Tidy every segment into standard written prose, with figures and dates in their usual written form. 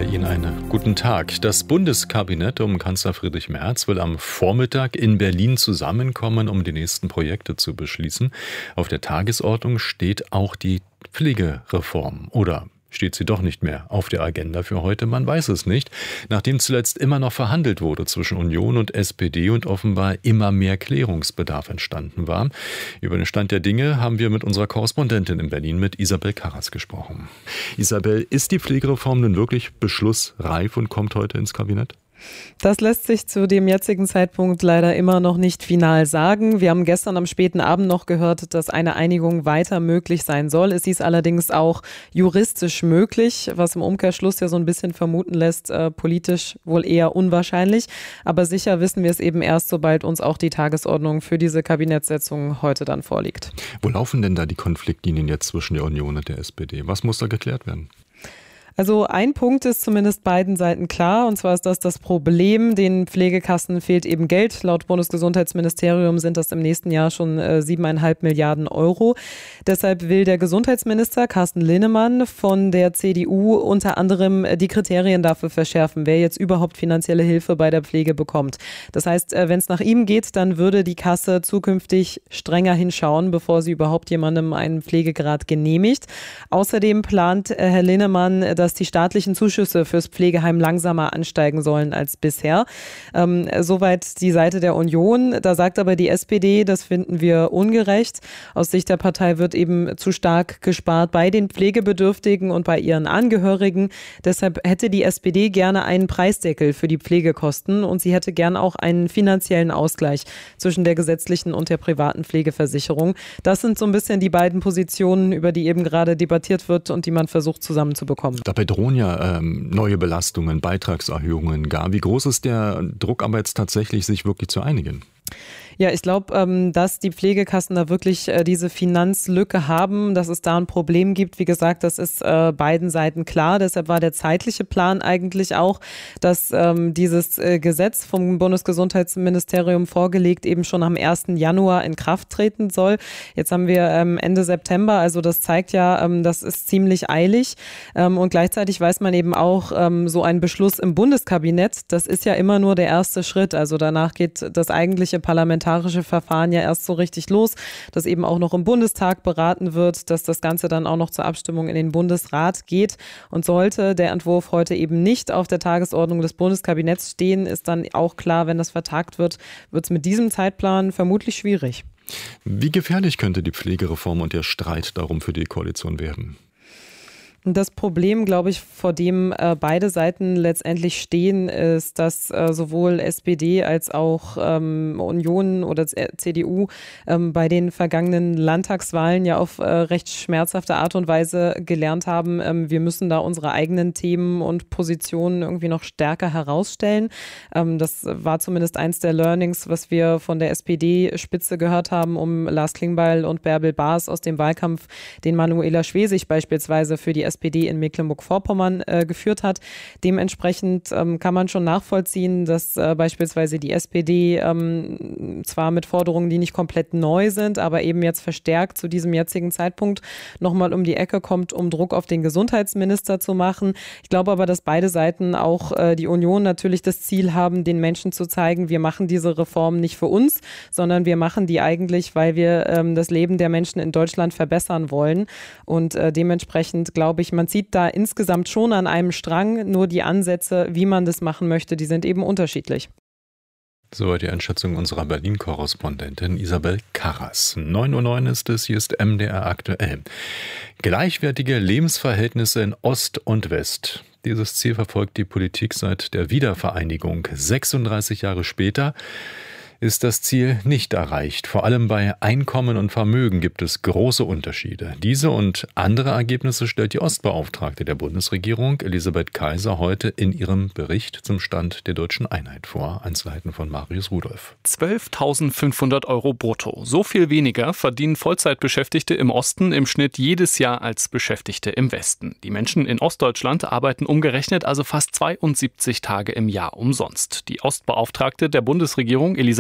Ihnen einen guten Tag. Das Bundeskabinett um Kanzler Friedrich Merz will am Vormittag in Berlin zusammenkommen, um die nächsten Projekte zu beschließen. Auf der Tagesordnung steht auch die Pflegereform. Oder steht sie doch nicht mehr auf der Agenda für heute? Man weiß es nicht. Nachdem zuletzt immer noch verhandelt wurde zwischen Union und SPD und offenbar immer mehr Klärungsbedarf entstanden war. Über den Stand der Dinge haben wir mit unserer Korrespondentin in Berlin, mit Isabel Karras, gesprochen. Isabel, ist die Pflegereform nun wirklich beschlussreif und kommt heute ins Kabinett? Das lässt sich zu dem jetzigen Zeitpunkt leider immer noch nicht final sagen. Wir haben gestern am späten Abend noch gehört, dass eine Einigung weiter möglich sein soll. Es ist allerdings auch juristisch möglich, was im Umkehrschluss ja so ein bisschen vermuten lässt, politisch wohl eher unwahrscheinlich. Aber sicher wissen wir es eben erst, sobald uns auch die Tagesordnung für diese Kabinettssitzung heute dann vorliegt. Wo laufen denn da die Konfliktlinien jetzt zwischen der Union und der SPD? Was muss da geklärt werden? Also ein Punkt ist zumindest beiden Seiten klar, und zwar ist das Problem, den Pflegekassen fehlt eben Geld. Laut Bundesgesundheitsministerium sind das im nächsten Jahr schon 7,5 Milliarden Euro. Deshalb will der Gesundheitsminister Carsten Linnemann von der CDU unter anderem die Kriterien dafür verschärfen, wer jetzt überhaupt finanzielle Hilfe bei der Pflege bekommt. Das heißt, wenn es nach ihm geht, dann würde die Kasse zukünftig strenger hinschauen, bevor sie überhaupt jemandem einen Pflegegrad genehmigt. Außerdem plant Herr Linnemann, dass die staatlichen Zuschüsse fürs Pflegeheim langsamer ansteigen sollen als bisher. Soweit die Seite der Union. Da sagt aber die SPD, das finden wir ungerecht. Aus Sicht der Partei wird eben zu stark gespart bei den Pflegebedürftigen und bei ihren Angehörigen. Deshalb hätte die SPD gerne einen Preisdeckel für die Pflegekosten und sie hätte gern auch einen finanziellen Ausgleich zwischen der gesetzlichen und der privaten Pflegeversicherung. Das sind so ein bisschen die beiden Positionen, über die eben gerade debattiert wird und die man versucht zusammenzubekommen. Dabei drohen ja neue Belastungen, Beitragserhöhungen gar. Wie groß ist der Druck aber jetzt tatsächlich, sich wirklich zu einigen? Ja, ich glaube, dass die Pflegekassen da wirklich diese Finanzlücke haben, dass es da ein Problem gibt. Wie gesagt, das ist beiden Seiten klar. Deshalb war der zeitliche Plan eigentlich auch, dass dieses Gesetz vom Bundesgesundheitsministerium vorgelegt eben schon am 1. Januar in Kraft treten soll. Jetzt haben wir Ende September, also das zeigt ja, das ist ziemlich eilig. Und gleichzeitig weiß man eben auch, so ein Beschluss im Bundeskabinett, das ist ja immer nur der erste Schritt. Also danach geht das eigentliche parlamentarische Verfahren ja erst so richtig los, dass eben auch noch im Bundestag beraten wird, dass das Ganze dann auch noch zur Abstimmung in den Bundesrat geht. Und sollte der Entwurf heute eben nicht auf der Tagesordnung des Bundeskabinetts stehen, ist dann auch klar, wenn das vertagt wird, wird es mit diesem Zeitplan vermutlich schwierig. Wie gefährlich könnte die Pflegereform und der Streit darum für die Koalition werden? Das Problem, glaube ich, vor dem beide Seiten letztendlich stehen, ist, dass sowohl SPD als auch Union oder CDU bei den vergangenen Landtagswahlen ja auf recht schmerzhafte Art und Weise gelernt haben, wir müssen da unsere eigenen Themen und Positionen irgendwie noch stärker herausstellen. Das war zumindest eins der Learnings, was wir von der SPD-Spitze gehört haben, um Lars Klingbeil und Bärbel Baas aus dem Wahlkampf, den Manuela Schwesig beispielsweise für die SPD in Mecklenburg-Vorpommern geführt hat. Dementsprechend kann man schon nachvollziehen, dass beispielsweise die SPD zwar mit Forderungen, die nicht komplett neu sind, aber eben jetzt verstärkt zu diesem jetzigen Zeitpunkt nochmal um die Ecke kommt, um Druck auf den Gesundheitsminister zu machen. Ich glaube aber, dass beide Seiten, auch die Union, natürlich das Ziel haben, den Menschen zu zeigen, wir machen diese Reform nicht für uns, sondern wir machen die eigentlich, weil wir das Leben der Menschen in Deutschland verbessern wollen. Und dementsprechend glaube ich, man zieht da insgesamt schon an einem Strang, nur die Ansätze, wie man das machen möchte, die sind eben unterschiedlich. So die Einschätzung unserer Berlin-Korrespondentin Isabel Karras. 9:09 Uhr ist es, hier ist MDR aktuell. Gleichwertige Lebensverhältnisse in Ost und West. Dieses Ziel verfolgt die Politik seit der Wiedervereinigung. 36 Jahre später ist das Ziel nicht erreicht. Vor allem bei Einkommen und Vermögen gibt es große Unterschiede. Diese und andere Ergebnisse stellt die Ostbeauftragte der Bundesregierung, Elisabeth Kaiser, heute in ihrem Bericht zum Stand der deutschen Einheit vor. Einzelheiten von Marius Rudolph. 12.500 € brutto. So viel weniger verdienen Vollzeitbeschäftigte im Osten im Schnitt jedes Jahr als Beschäftigte im Westen. Die Menschen in Ostdeutschland arbeiten umgerechnet also fast 72 Tage im Jahr umsonst. Die Ostbeauftragte der Bundesregierung, Elisabeth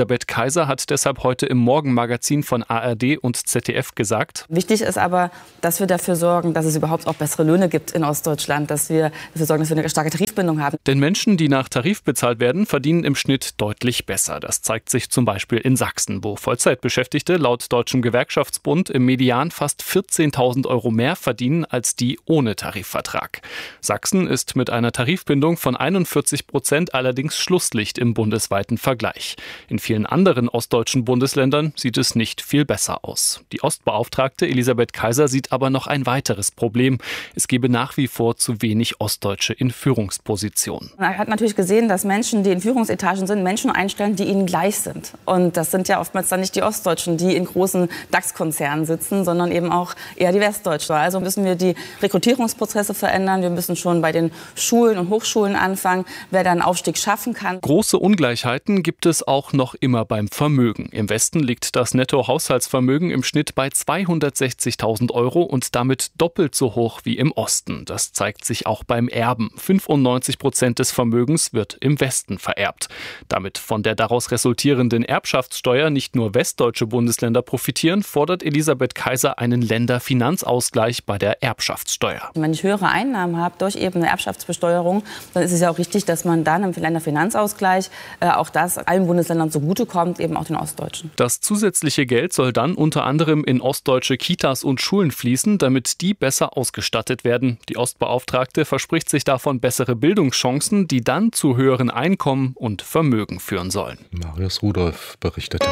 Elisabeth Kaiser hat deshalb heute im Morgenmagazin von ARD und ZDF gesagt: Wichtig ist aber, dass wir dafür sorgen, dass es überhaupt auch bessere Löhne gibt in Ostdeutschland, dass wir dafür sorgen, dass wir eine starke Tarifbindung haben. Denn Menschen, die nach Tarif bezahlt werden, verdienen im Schnitt deutlich besser. Das zeigt sich zum Beispiel in Sachsen, wo Vollzeitbeschäftigte laut Deutschem Gewerkschaftsbund im Median fast 14.000 € mehr verdienen als die ohne Tarifvertrag. Sachsen ist mit einer Tarifbindung von 41% allerdings Schlusslicht im bundesweiten Vergleich. In vielen anderen ostdeutschen Bundesländern sieht es nicht viel besser aus. Die Ostbeauftragte Elisabeth Kaiser sieht aber noch ein weiteres Problem. Es gebe nach wie vor zu wenig Ostdeutsche in Führungspositionen. Man hat natürlich gesehen, dass Menschen, die in Führungsetagen sind, Menschen einstellen, die ihnen gleich sind. Und das sind ja oftmals dann nicht die Ostdeutschen, die in großen DAX-Konzernen sitzen, sondern eben auch eher die Westdeutschen. Also müssen wir die Rekrutierungsprozesse verändern. Wir müssen schon bei den Schulen und Hochschulen anfangen, wer da einen Aufstieg schaffen kann. Große Ungleichheiten gibt es auch noch immer beim Vermögen. Im Westen liegt das Nettohaushaltsvermögen im Schnitt bei 260.000 € und damit doppelt so hoch wie im Osten. Das zeigt sich auch beim Erben. 95% des Vermögens wird im Westen vererbt. Damit von der daraus resultierenden Erbschaftssteuer nicht nur westdeutsche Bundesländer profitieren, fordert Elisabeth Kaiser einen Länderfinanzausgleich bei der Erbschaftssteuer. Wenn ich höhere Einnahmen habe durch eben eine Erbschaftsbesteuerung, dann ist es ja auch richtig, dass man dann im Länderfinanzausgleich auch das allen Bundesländern zugutekommt, eben auch den Ostdeutschen. Das zusätzliche Geld soll dann unter anderem in ostdeutsche Kitas und Schulen fließen, damit die besser ausgestattet werden. Die Ostbeauftragte verspricht sich davon bessere Bildungschancen, die dann zu höheren Einkommen und Vermögen führen sollen. Marius Rudolph berichtete.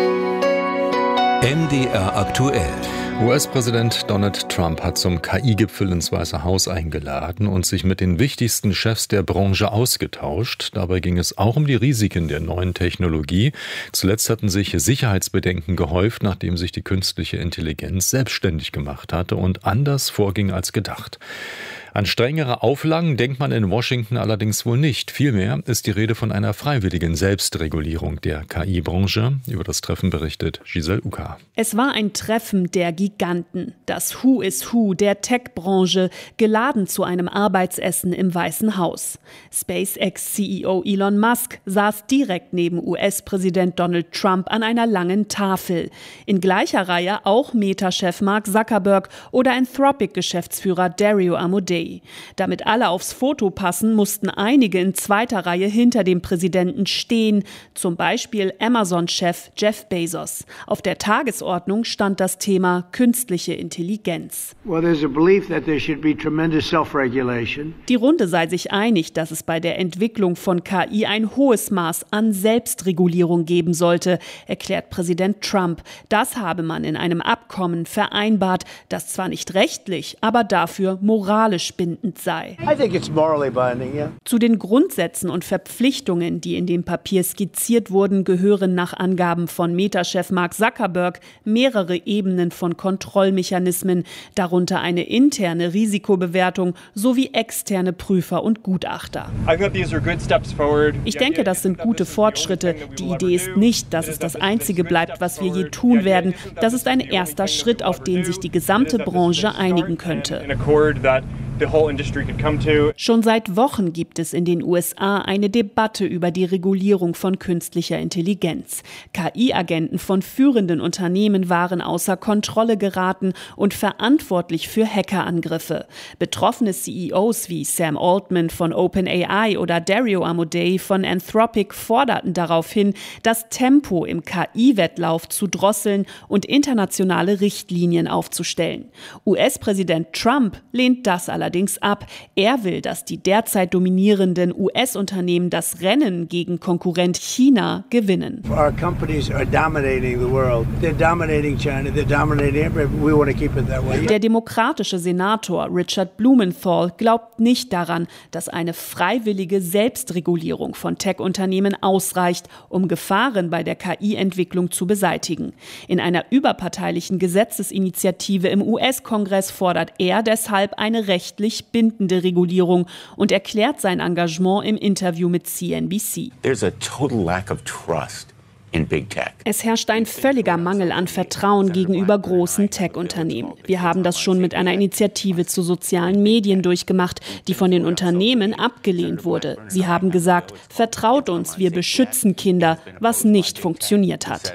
MDR aktuell. US-Präsident Donald Trump hat zum KI-Gipfel ins Weiße Haus eingeladen und sich mit den wichtigsten Chefs der Branche ausgetauscht. Dabei ging es auch um die Risiken der neuen Technologie. Zuletzt hatten sich Sicherheitsbedenken gehäuft, nachdem sich die künstliche Intelligenz selbstständig gemacht hatte und anders vorging als gedacht. An strengere Auflagen denkt man in Washington allerdings wohl nicht. Vielmehr ist die Rede von einer freiwilligen Selbstregulierung der KI-Branche. Über das Treffen berichtet Giselle Uka. Es war ein Treffen der Giganten. Das Who is Who der Tech-Branche, geladen zu einem Arbeitsessen im Weißen Haus. SpaceX-CEO Elon Musk saß direkt neben US-Präsident Donald Trump an einer langen Tafel. In gleicher Reihe auch Meta-Chef Mark Zuckerberg oder Anthropic-Geschäftsführer Dario Amodei. Damit alle aufs Foto passen, mussten einige in zweiter Reihe hinter dem Präsidenten stehen, zum Beispiel Amazon-Chef Jeff Bezos. Auf der Tagesordnung stand das Thema künstliche Intelligenz. Die Runde sei sich einig, dass es bei der Entwicklung von KI ein hohes Maß an Selbstregulierung geben sollte, erklärt Präsident Trump. Das habe man in einem Abkommen vereinbart, das zwar nicht rechtlich, aber dafür moralisch bindend sei. Zu den Grundsätzen und Verpflichtungen, die in dem Papier skizziert wurden, gehören nach Angaben von Meta-Chef Mark Zuckerberg mehrere Ebenen von Kontrollmechanismen, darunter eine interne Risikobewertung sowie externe Prüfer und Gutachter. Ich denke, das sind gute Fortschritte. Die Idee ist nicht, dass es das Einzige bleibt, was wir je tun werden. Das ist ein erster Schritt, auf den sich die gesamte Branche einigen könnte. Schon seit Wochen gibt es in den USA eine Debatte über die Regulierung von künstlicher Intelligenz. KI-Agenten von führenden Unternehmen waren außer Kontrolle geraten und verantwortlich für Hackerangriffe. Betroffene CEOs wie Sam Altman von OpenAI oder Dario Amodei von Anthropic forderten daraufhin, das Tempo im KI-Wettlauf zu drosseln und internationale Richtlinien aufzustellen. US-Präsident Trump lehnt das allerdings ab. Er will, dass die derzeit dominierenden US-Unternehmen das Rennen gegen Konkurrent China gewinnen. Der demokratische Senator Richard Blumenthal glaubt nicht daran, dass eine freiwillige Selbstregulierung von Tech-Unternehmen ausreicht, um Gefahren bei der KI-Entwicklung zu beseitigen. In einer überparteilichen Gesetzesinitiative im US-Kongress fordert er deshalb eine rechtlich bindende Regulierung und erklärt sein Engagement im Interview mit CNBC. There's a total lack of trust Es herrscht ein völliger Mangel an Vertrauen gegenüber großen Tech-Unternehmen. Wir haben das schon mit einer Initiative zu sozialen Medien durchgemacht, die von den Unternehmen abgelehnt wurde. Sie haben gesagt, vertraut uns, wir beschützen Kinder, was nicht funktioniert hat.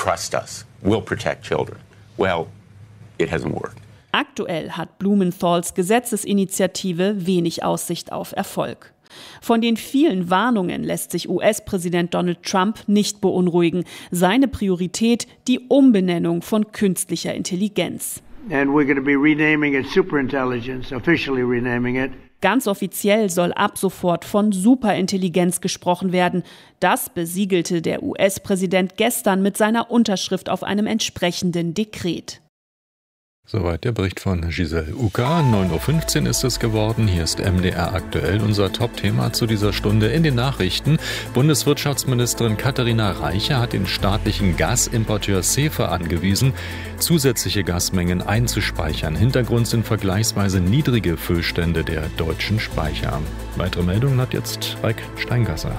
Aktuell hat Blumenthal's Gesetzesinitiative wenig Aussicht auf Erfolg. Von den vielen Warnungen lässt sich US-Präsident Donald Trump nicht beunruhigen. Seine Priorität die Umbenennung von künstlicher Intelligenz. And we're going to be renaming it Superintelligence, officially renaming it. Ganz offiziell soll ab sofort von Superintelligenz gesprochen werden. Das besiegelte der US-Präsident gestern mit seiner Unterschrift auf einem entsprechenden Dekret. Soweit der Bericht von Giselle Uka. 9.15 Uhr ist es geworden. Hier ist MDR aktuell, unser Top-Thema zu dieser Stunde in den Nachrichten. Bundeswirtschaftsministerin Katharina Reiche hat den staatlichen Gasimporteur SEFE angewiesen, zusätzliche Gasmengen einzuspeichern. Hintergrund sind vergleichsweise niedrige Füllstände der deutschen Speicher. Weitere Meldungen hat jetzt Raik Steingasser.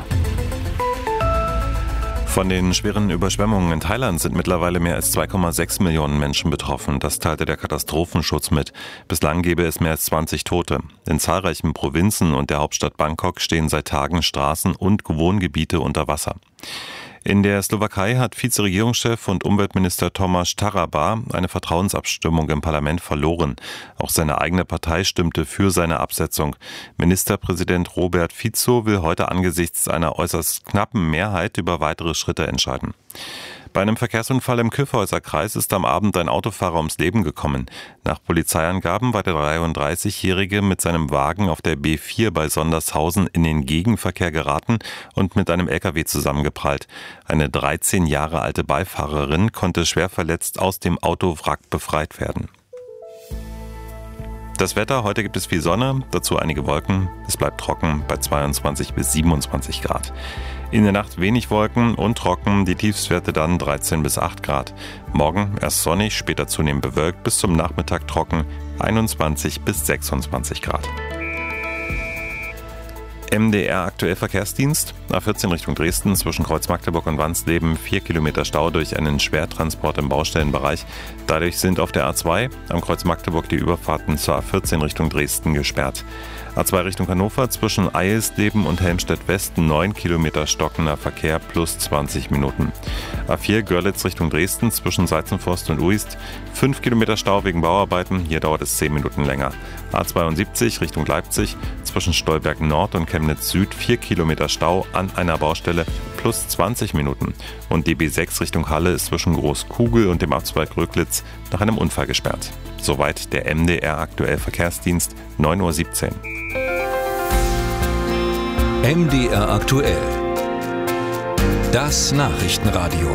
Von den schweren Überschwemmungen in Thailand sind mittlerweile mehr als 2,6 Millionen Menschen betroffen. Das teilte der Katastrophenschutz mit. Bislang gebe es mehr als 20 Tote. In zahlreichen Provinzen und der Hauptstadt Bangkok stehen seit Tagen Straßen und Wohngebiete unter Wasser. In der Slowakei hat Vizeregierungschef und Umweltminister Tomáš Taraba eine Vertrauensabstimmung im Parlament verloren. Auch seine eigene Partei stimmte für seine Absetzung. Ministerpräsident Robert Fico will heute angesichts einer äußerst knappen Mehrheit über weitere Schritte entscheiden. Bei einem Verkehrsunfall im Kyffhäuser Kreis ist am Abend ein Autofahrer ums Leben gekommen. Nach Polizeiangaben war der 33-Jährige mit seinem Wagen auf der B4 bei Sondershausen in den Gegenverkehr geraten und mit einem LKW zusammengeprallt. Eine 13 Jahre alte Beifahrerin konnte schwer verletzt aus dem Autowrack befreit werden. Das Wetter, heute gibt es viel Sonne, dazu einige Wolken. Es bleibt trocken bei 22 bis 27 Grad. In der Nacht wenig Wolken und trocken, die Tiefstwerte dann 13 bis 8 Grad. Morgen erst sonnig, später zunehmend bewölkt, bis zum Nachmittag trocken, 21 bis 26 Grad. MDR aktuell Verkehrsdienst. A14 Richtung Dresden zwischen Kreuz-Magdeburg und Wansleben 4 Kilometer Stau durch einen Schwertransport im Baustellenbereich. Dadurch sind auf der A2 am Kreuz Magdeburg die Überfahrten zur A14 Richtung Dresden gesperrt. A2 Richtung Hannover zwischen Eilsleben und Helmstedt-West 9 Kilometer stockender Verkehr plus 20 Minuten. A4 Görlitz Richtung Dresden zwischen Seizenforst und Uist 5 Kilometer Stau wegen Bauarbeiten, hier dauert es 10 Minuten länger. A72 Richtung Leipzig zwischen Stolberg Nord und Chemnitz Süd 4 Kilometer Stau an einer Baustelle plus 20 Minuten. Und die B6 Richtung Halle ist zwischen Großkugel und dem Abzweig Röglitz nach einem Unfall gesperrt. Soweit der MDR aktuell Verkehrsdienst, 9.17 Uhr. MDR aktuell. Das Nachrichtenradio.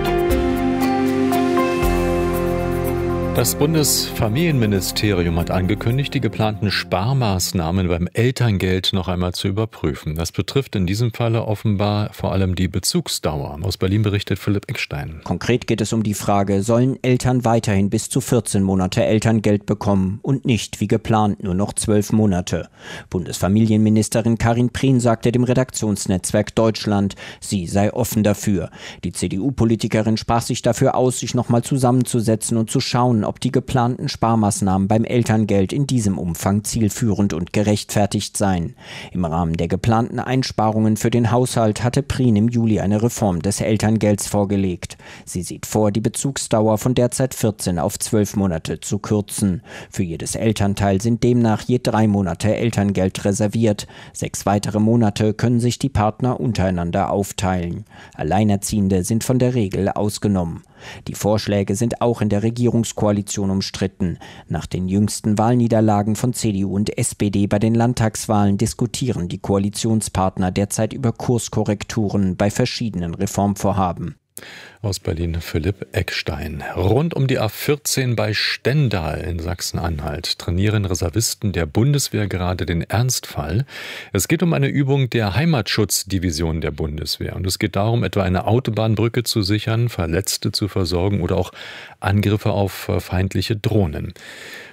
Das Bundesfamilienministerium hat angekündigt, die geplanten Sparmaßnahmen beim Elterngeld noch einmal zu überprüfen. Das betrifft in diesem Falle offenbar vor allem die Bezugsdauer. Aus Berlin berichtet Philipp Eckstein. Konkret geht es um die Frage, sollen Eltern weiterhin bis zu 14 Monate Elterngeld bekommen und nicht wie geplant nur noch 12 Monate. Bundesfamilienministerin Karin Prien sagte dem Redaktionsnetzwerk Deutschland, sie sei offen dafür. Die CDU-Politikerin sprach sich dafür aus, sich nochmal zusammenzusetzen und zu schauen, ob die geplanten Sparmaßnahmen beim Elterngeld in diesem Umfang zielführend und gerechtfertigt seien. Im Rahmen der geplanten Einsparungen für den Haushalt hatte Prien im Juli eine Reform des Elterngelds vorgelegt. Sie sieht vor, die Bezugsdauer von derzeit 14 auf 12 Monate zu kürzen. Für jedes Elternteil sind demnach je 3 Monate Elterngeld reserviert. 6 weitere Monate können sich die Partner untereinander aufteilen. Alleinerziehende sind von der Regel ausgenommen. Die Vorschläge sind auch in der Regierungskoalition umstritten. Nach den jüngsten Wahlniederlagen von CDU und SPD bei den Landtagswahlen diskutieren die Koalitionspartner derzeit über Kurskorrekturen bei verschiedenen Reformvorhaben. Aus Berlin Philipp Eckstein. Rund um die A14 bei Stendal in Sachsen-Anhalt trainieren Reservisten der Bundeswehr gerade den Ernstfall. Es geht um eine Übung der Heimatschutzdivision der Bundeswehr. Und es geht darum, etwa eine Autobahnbrücke zu sichern, Verletzte zu versorgen oder auch Angriffe auf feindliche Drohnen.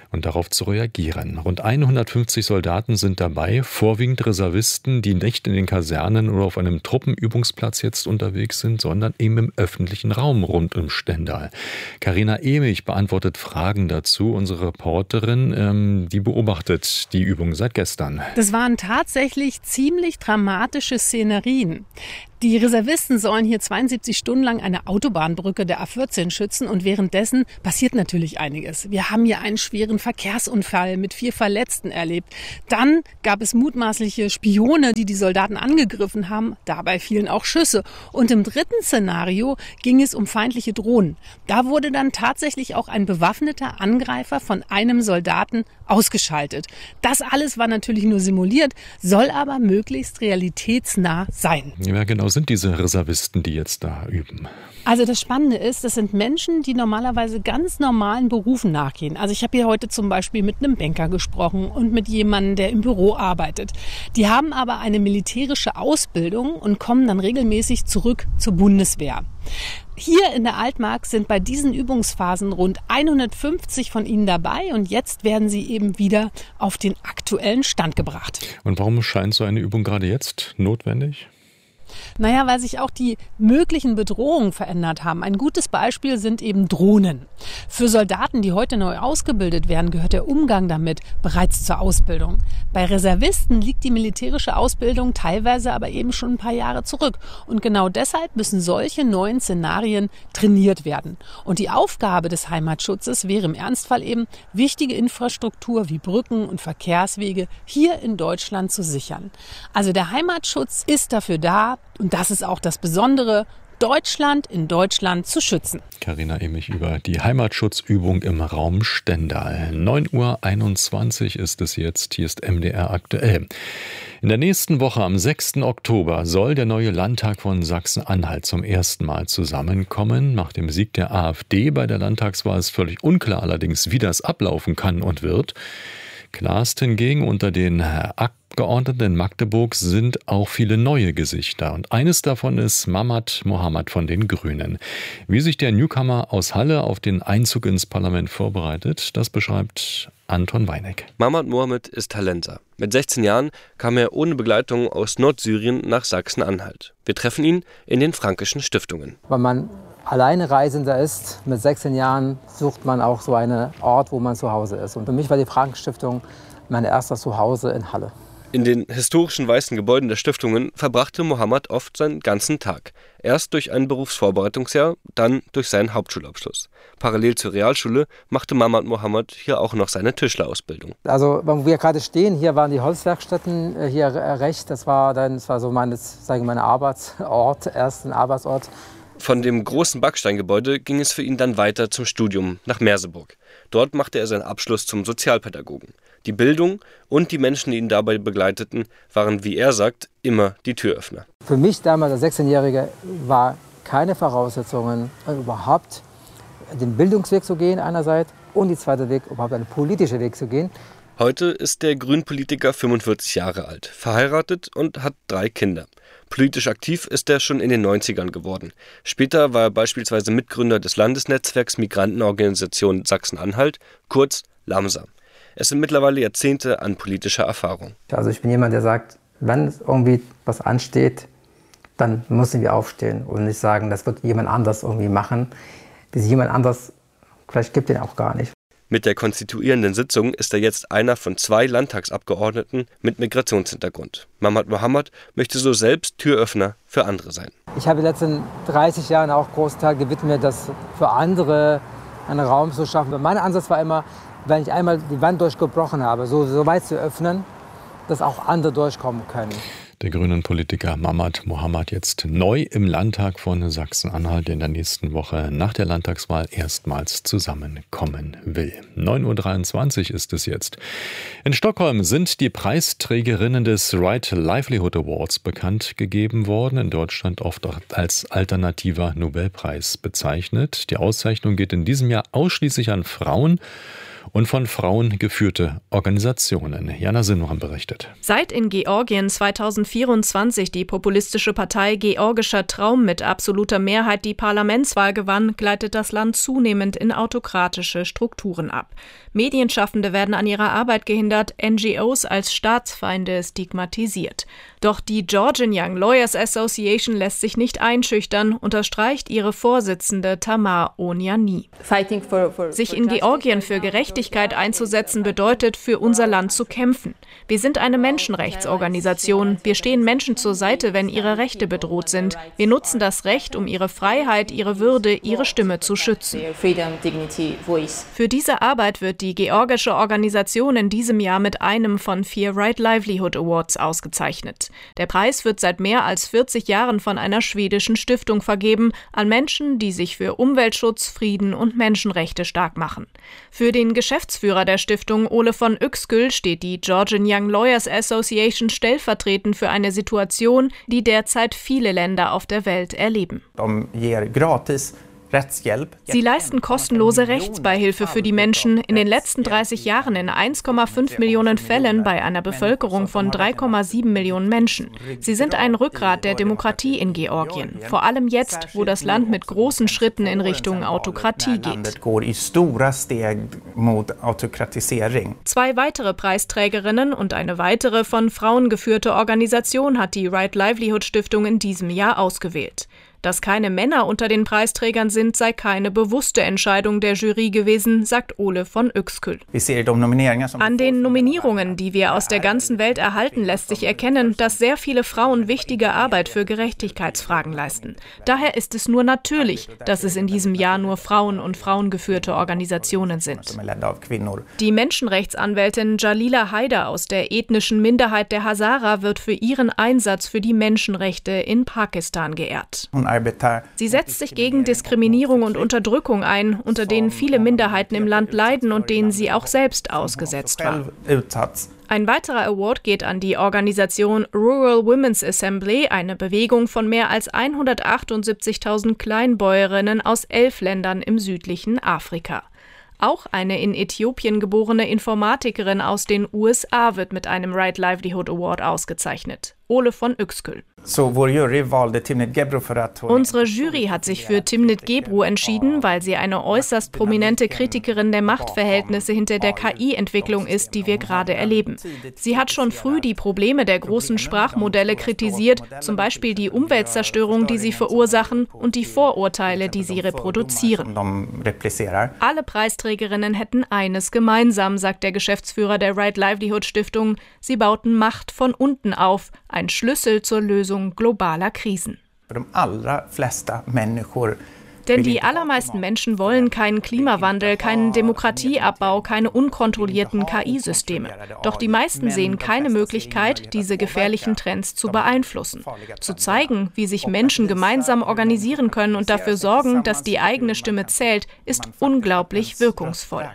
und darauf zu reagieren. Rund 150 Soldaten sind dabei, vorwiegend Reservisten, die nicht in den Kasernen oder auf einem Truppenübungsplatz jetzt unterwegs sind, sondern eben im öffentlichen Raum rund um Stendal. Carina Emich beantwortet Fragen dazu, unsere Reporterin, die beobachtet die Übung seit gestern. Das waren tatsächlich ziemlich dramatische Szenerien. Die Reservisten sollen hier 72 Stunden lang eine Autobahnbrücke der A14 schützen und währenddessen passiert natürlich einiges. Wir haben hier einen schweren Verkehrsunfall mit 4 Verletzten erlebt. Dann gab es mutmaßliche Spione, die Soldaten angegriffen haben. Dabei fielen auch Schüsse. Und im dritten Szenario ging es um feindliche Drohnen. Da wurde dann tatsächlich auch ein bewaffneter Angreifer von einem Soldaten ausgeschaltet. Das alles war natürlich nur simuliert, soll aber möglichst realitätsnah sein. Ja, genau, sind diese Reservisten, die jetzt da üben? Also das Spannende ist, das sind Menschen, die normalerweise ganz normalen Berufen nachgehen. Also ich habe hier heute zum Beispiel mit einem Banker gesprochen und mit jemandem, der im Büro arbeitet. Die haben aber eine militärische Ausbildung und kommen dann regelmäßig zurück zur Bundeswehr. Hier in der Altmark sind bei diesen Übungsphasen rund 150 von ihnen dabei und jetzt werden sie eben wieder auf den aktuellen Stand gebracht. Und warum scheint so eine Übung gerade jetzt notwendig? Naja, weil sich auch die möglichen Bedrohungen verändert haben. Ein gutes Beispiel sind eben Drohnen. Für Soldaten, die heute neu ausgebildet werden, gehört der Umgang damit bereits zur Ausbildung. Bei Reservisten liegt die militärische Ausbildung teilweise aber eben schon ein paar Jahre zurück. Und genau deshalb müssen solche neuen Szenarien trainiert werden. Und die Aufgabe des Heimatschutzes wäre im Ernstfall eben, wichtige Infrastruktur wie Brücken und Verkehrswege hier in Deutschland zu sichern. Also der Heimatschutz ist dafür da, und das ist auch das Besondere, Deutschland in Deutschland zu schützen. Carina Emich über die Heimatschutzübung im Raum Stendal. 9:21 Uhr ist es jetzt. Hier ist MDR aktuell. In der nächsten Woche am 6. Oktober soll der neue Landtag von Sachsen-Anhalt zum ersten Mal zusammenkommen. Nach dem Sieg der AfD bei der Landtagswahl ist völlig unklar allerdings, wie das ablaufen kann und wird. Klar ist hingegen, unter den Abgeordneten in Magdeburg sind auch viele neue Gesichter. Und eines davon ist Mamat Mohamad von den Grünen. Wie sich der Newcomer aus Halle auf den Einzug ins Parlament vorbereitet, das beschreibt Anton Weineck. Mamat Mohamad ist Hallenser. Mit 16 Jahren kam er ohne Begleitung aus Nordsyrien nach Sachsen-Anhalt. Wir treffen ihn in den Frankischen Stiftungen. Weil man alleine Reisender ist, mit 16 Jahren sucht man auch so einen Ort, wo man zu Hause ist. Und für mich war die Frankenstiftung mein erster Zuhause in Halle. In den historischen weißen Gebäuden der Stiftungen verbrachte Mohamad oft seinen ganzen Tag. Erst durch ein Berufsvorbereitungsjahr, dann durch seinen Hauptschulabschluss. Parallel zur Realschule machte Mamat Mohamad hier auch noch seine Tischlerausbildung. Also, wo wir gerade stehen, hier waren die Holzwerkstätten, hier rechts, das war so mein Arbeitsort, ersten Arbeitsort. Von dem großen Backsteingebäude ging es für ihn dann weiter zum Studium nach Merseburg. Dort machte er seinen Abschluss zum Sozialpädagogen. Die Bildung und die Menschen, die ihn dabei begleiteten, waren, wie er sagt, immer die Türöffner. Für mich damals als 16-Jähriger war keine Voraussetzungen, überhaupt den Bildungsweg zu gehen einerseits und der zweite Weg, überhaupt einen politischen Weg zu gehen. Heute ist der Grünpolitiker 45 Jahre alt, verheiratet und hat 3 Kinder. Politisch aktiv ist er schon in den 90ern geworden. Später war er beispielsweise Mitgründer des Landesnetzwerks Migrantenorganisation Sachsen-Anhalt, kurz LAMSA. Es sind mittlerweile Jahrzehnte an politischer Erfahrung. Also ich bin jemand, der sagt, wenn irgendwie was ansteht, dann müssen wir aufstehen und nicht sagen, das wird jemand anders irgendwie machen. Diesen jemand anders, vielleicht gibt es den auch gar nicht. Mit der konstituierenden Sitzung ist er jetzt einer von 2 Landtagsabgeordneten mit Migrationshintergrund. Mamat Mohamad möchte so selbst Türöffner für andere sein. Ich habe in den letzten 30 Jahren auch Großteil gewidmet, das für andere einen Raum zu schaffen. Mein Ansatz war immer, wenn ich einmal die Wand durchgebrochen habe, so weit zu öffnen, dass auch andere durchkommen können. Der grünen Politiker Mamat Mohamad jetzt neu im Landtag von Sachsen-Anhalt, der in der nächsten Woche nach der Landtagswahl erstmals zusammenkommen will. 9:23 Uhr ist es jetzt. In Stockholm sind die Preisträgerinnen des Right Livelihood Awards bekannt gegeben worden, in Deutschland oft auch als alternativer Nobelpreis bezeichnet. Die Auszeichnung geht in diesem Jahr ausschließlich an Frauen. und von Frauen geführte Organisationen. Jana Sinnram berichtet. Seit in Georgien 2024 die populistische Partei Georgischer Traum mit absoluter Mehrheit die Parlamentswahl gewann, gleitet das Land zunehmend in autokratische Strukturen ab. Medienschaffende werden an ihrer Arbeit gehindert, NGOs als Staatsfeinde stigmatisiert. Doch die Georgian Young Lawyers Association lässt sich nicht einschüchtern, unterstreicht ihre Vorsitzende Tamar Oniani. Sich in Georgien für Gerechtigkeit einzusetzen bedeutet, für unser Land zu kämpfen. Wir sind eine Menschenrechtsorganisation. Wir stehen Menschen zur Seite, wenn ihre Rechte bedroht sind. Wir nutzen das Recht, um ihre Freiheit, ihre Würde, ihre Stimme zu schützen. Für diese Arbeit wird die georgische Organisation in diesem Jahr mit einem von 4 Right Livelihood Awards ausgezeichnet. Der Preis wird seit mehr als 40 Jahren von einer schwedischen Stiftung vergeben an Menschen, die sich für Umweltschutz, Frieden und Menschenrechte stark machen. Für den Geschäftsführer der Stiftung, Ole von Uexküll, steht die Georgian Young Lawyers Association stellvertretend für eine Situation, die derzeit viele Länder auf der Welt erleben. Sie leisten kostenlose Rechtsbeihilfe für die Menschen in den letzten 30 Jahren in 1,5 Millionen Fällen bei einer Bevölkerung von 3,7 Millionen Menschen. Sie sind ein Rückgrat der Demokratie in Georgien, vor allem jetzt, wo das Land mit großen Schritten in Richtung Autokratie geht. 2 weitere Preisträgerinnen und eine weitere von Frauen geführte Organisation hat die Right Livelihood Stiftung in diesem Jahr ausgewählt. Dass keine Männer unter den Preisträgern sind, sei keine bewusste Entscheidung der Jury gewesen, sagt Ole von Uexküll. An den Nominierungen, die wir aus der ganzen Welt erhalten, lässt sich erkennen, dass sehr viele Frauen wichtige Arbeit für Gerechtigkeitsfragen leisten. Daher ist es nur natürlich, dass es in diesem Jahr nur Frauen und frauengeführte Organisationen sind. Die Menschenrechtsanwältin Jalila Haider aus der ethnischen Minderheit der Hazara wird für ihren Einsatz für die Menschenrechte in Pakistan geehrt. Sie setzt sich gegen Diskriminierung und Unterdrückung ein, unter denen viele Minderheiten im Land leiden und denen sie auch selbst ausgesetzt war. Ein weiterer Award geht an die Organisation Rural Women's Assembly, eine Bewegung von mehr als 178.000 Kleinbäuerinnen aus 11 Ländern im südlichen Afrika. Auch eine in Äthiopien geborene Informatikerin aus den USA wird mit einem Right Livelihood Award ausgezeichnet. Ole von Uexküll. Unsere Jury hat sich für Timnit Gebru entschieden, weil sie eine äußerst prominente Kritikerin der Machtverhältnisse hinter der KI-Entwicklung ist, die wir gerade erleben. Sie hat schon früh die Probleme der großen Sprachmodelle kritisiert, zum Beispiel die Umweltzerstörung, die sie verursachen, und die Vorurteile, die sie reproduzieren. Alle Preisträgerinnen hätten eines gemeinsam, sagt der Geschäftsführer der Right Livelihood Stiftung: Sie bauten Macht von unten auf, ein Schlüssel zur Lösung globaler Krisen. Denn die allermeisten Menschen wollen keinen Klimawandel, keinen Demokratieabbau, keine unkontrollierten KI-Systeme. Doch die meisten sehen keine Möglichkeit, diese gefährlichen Trends zu beeinflussen. Zu zeigen, wie sich Menschen gemeinsam organisieren können und dafür sorgen, dass die eigene Stimme zählt, ist unglaublich wirkungsvoll.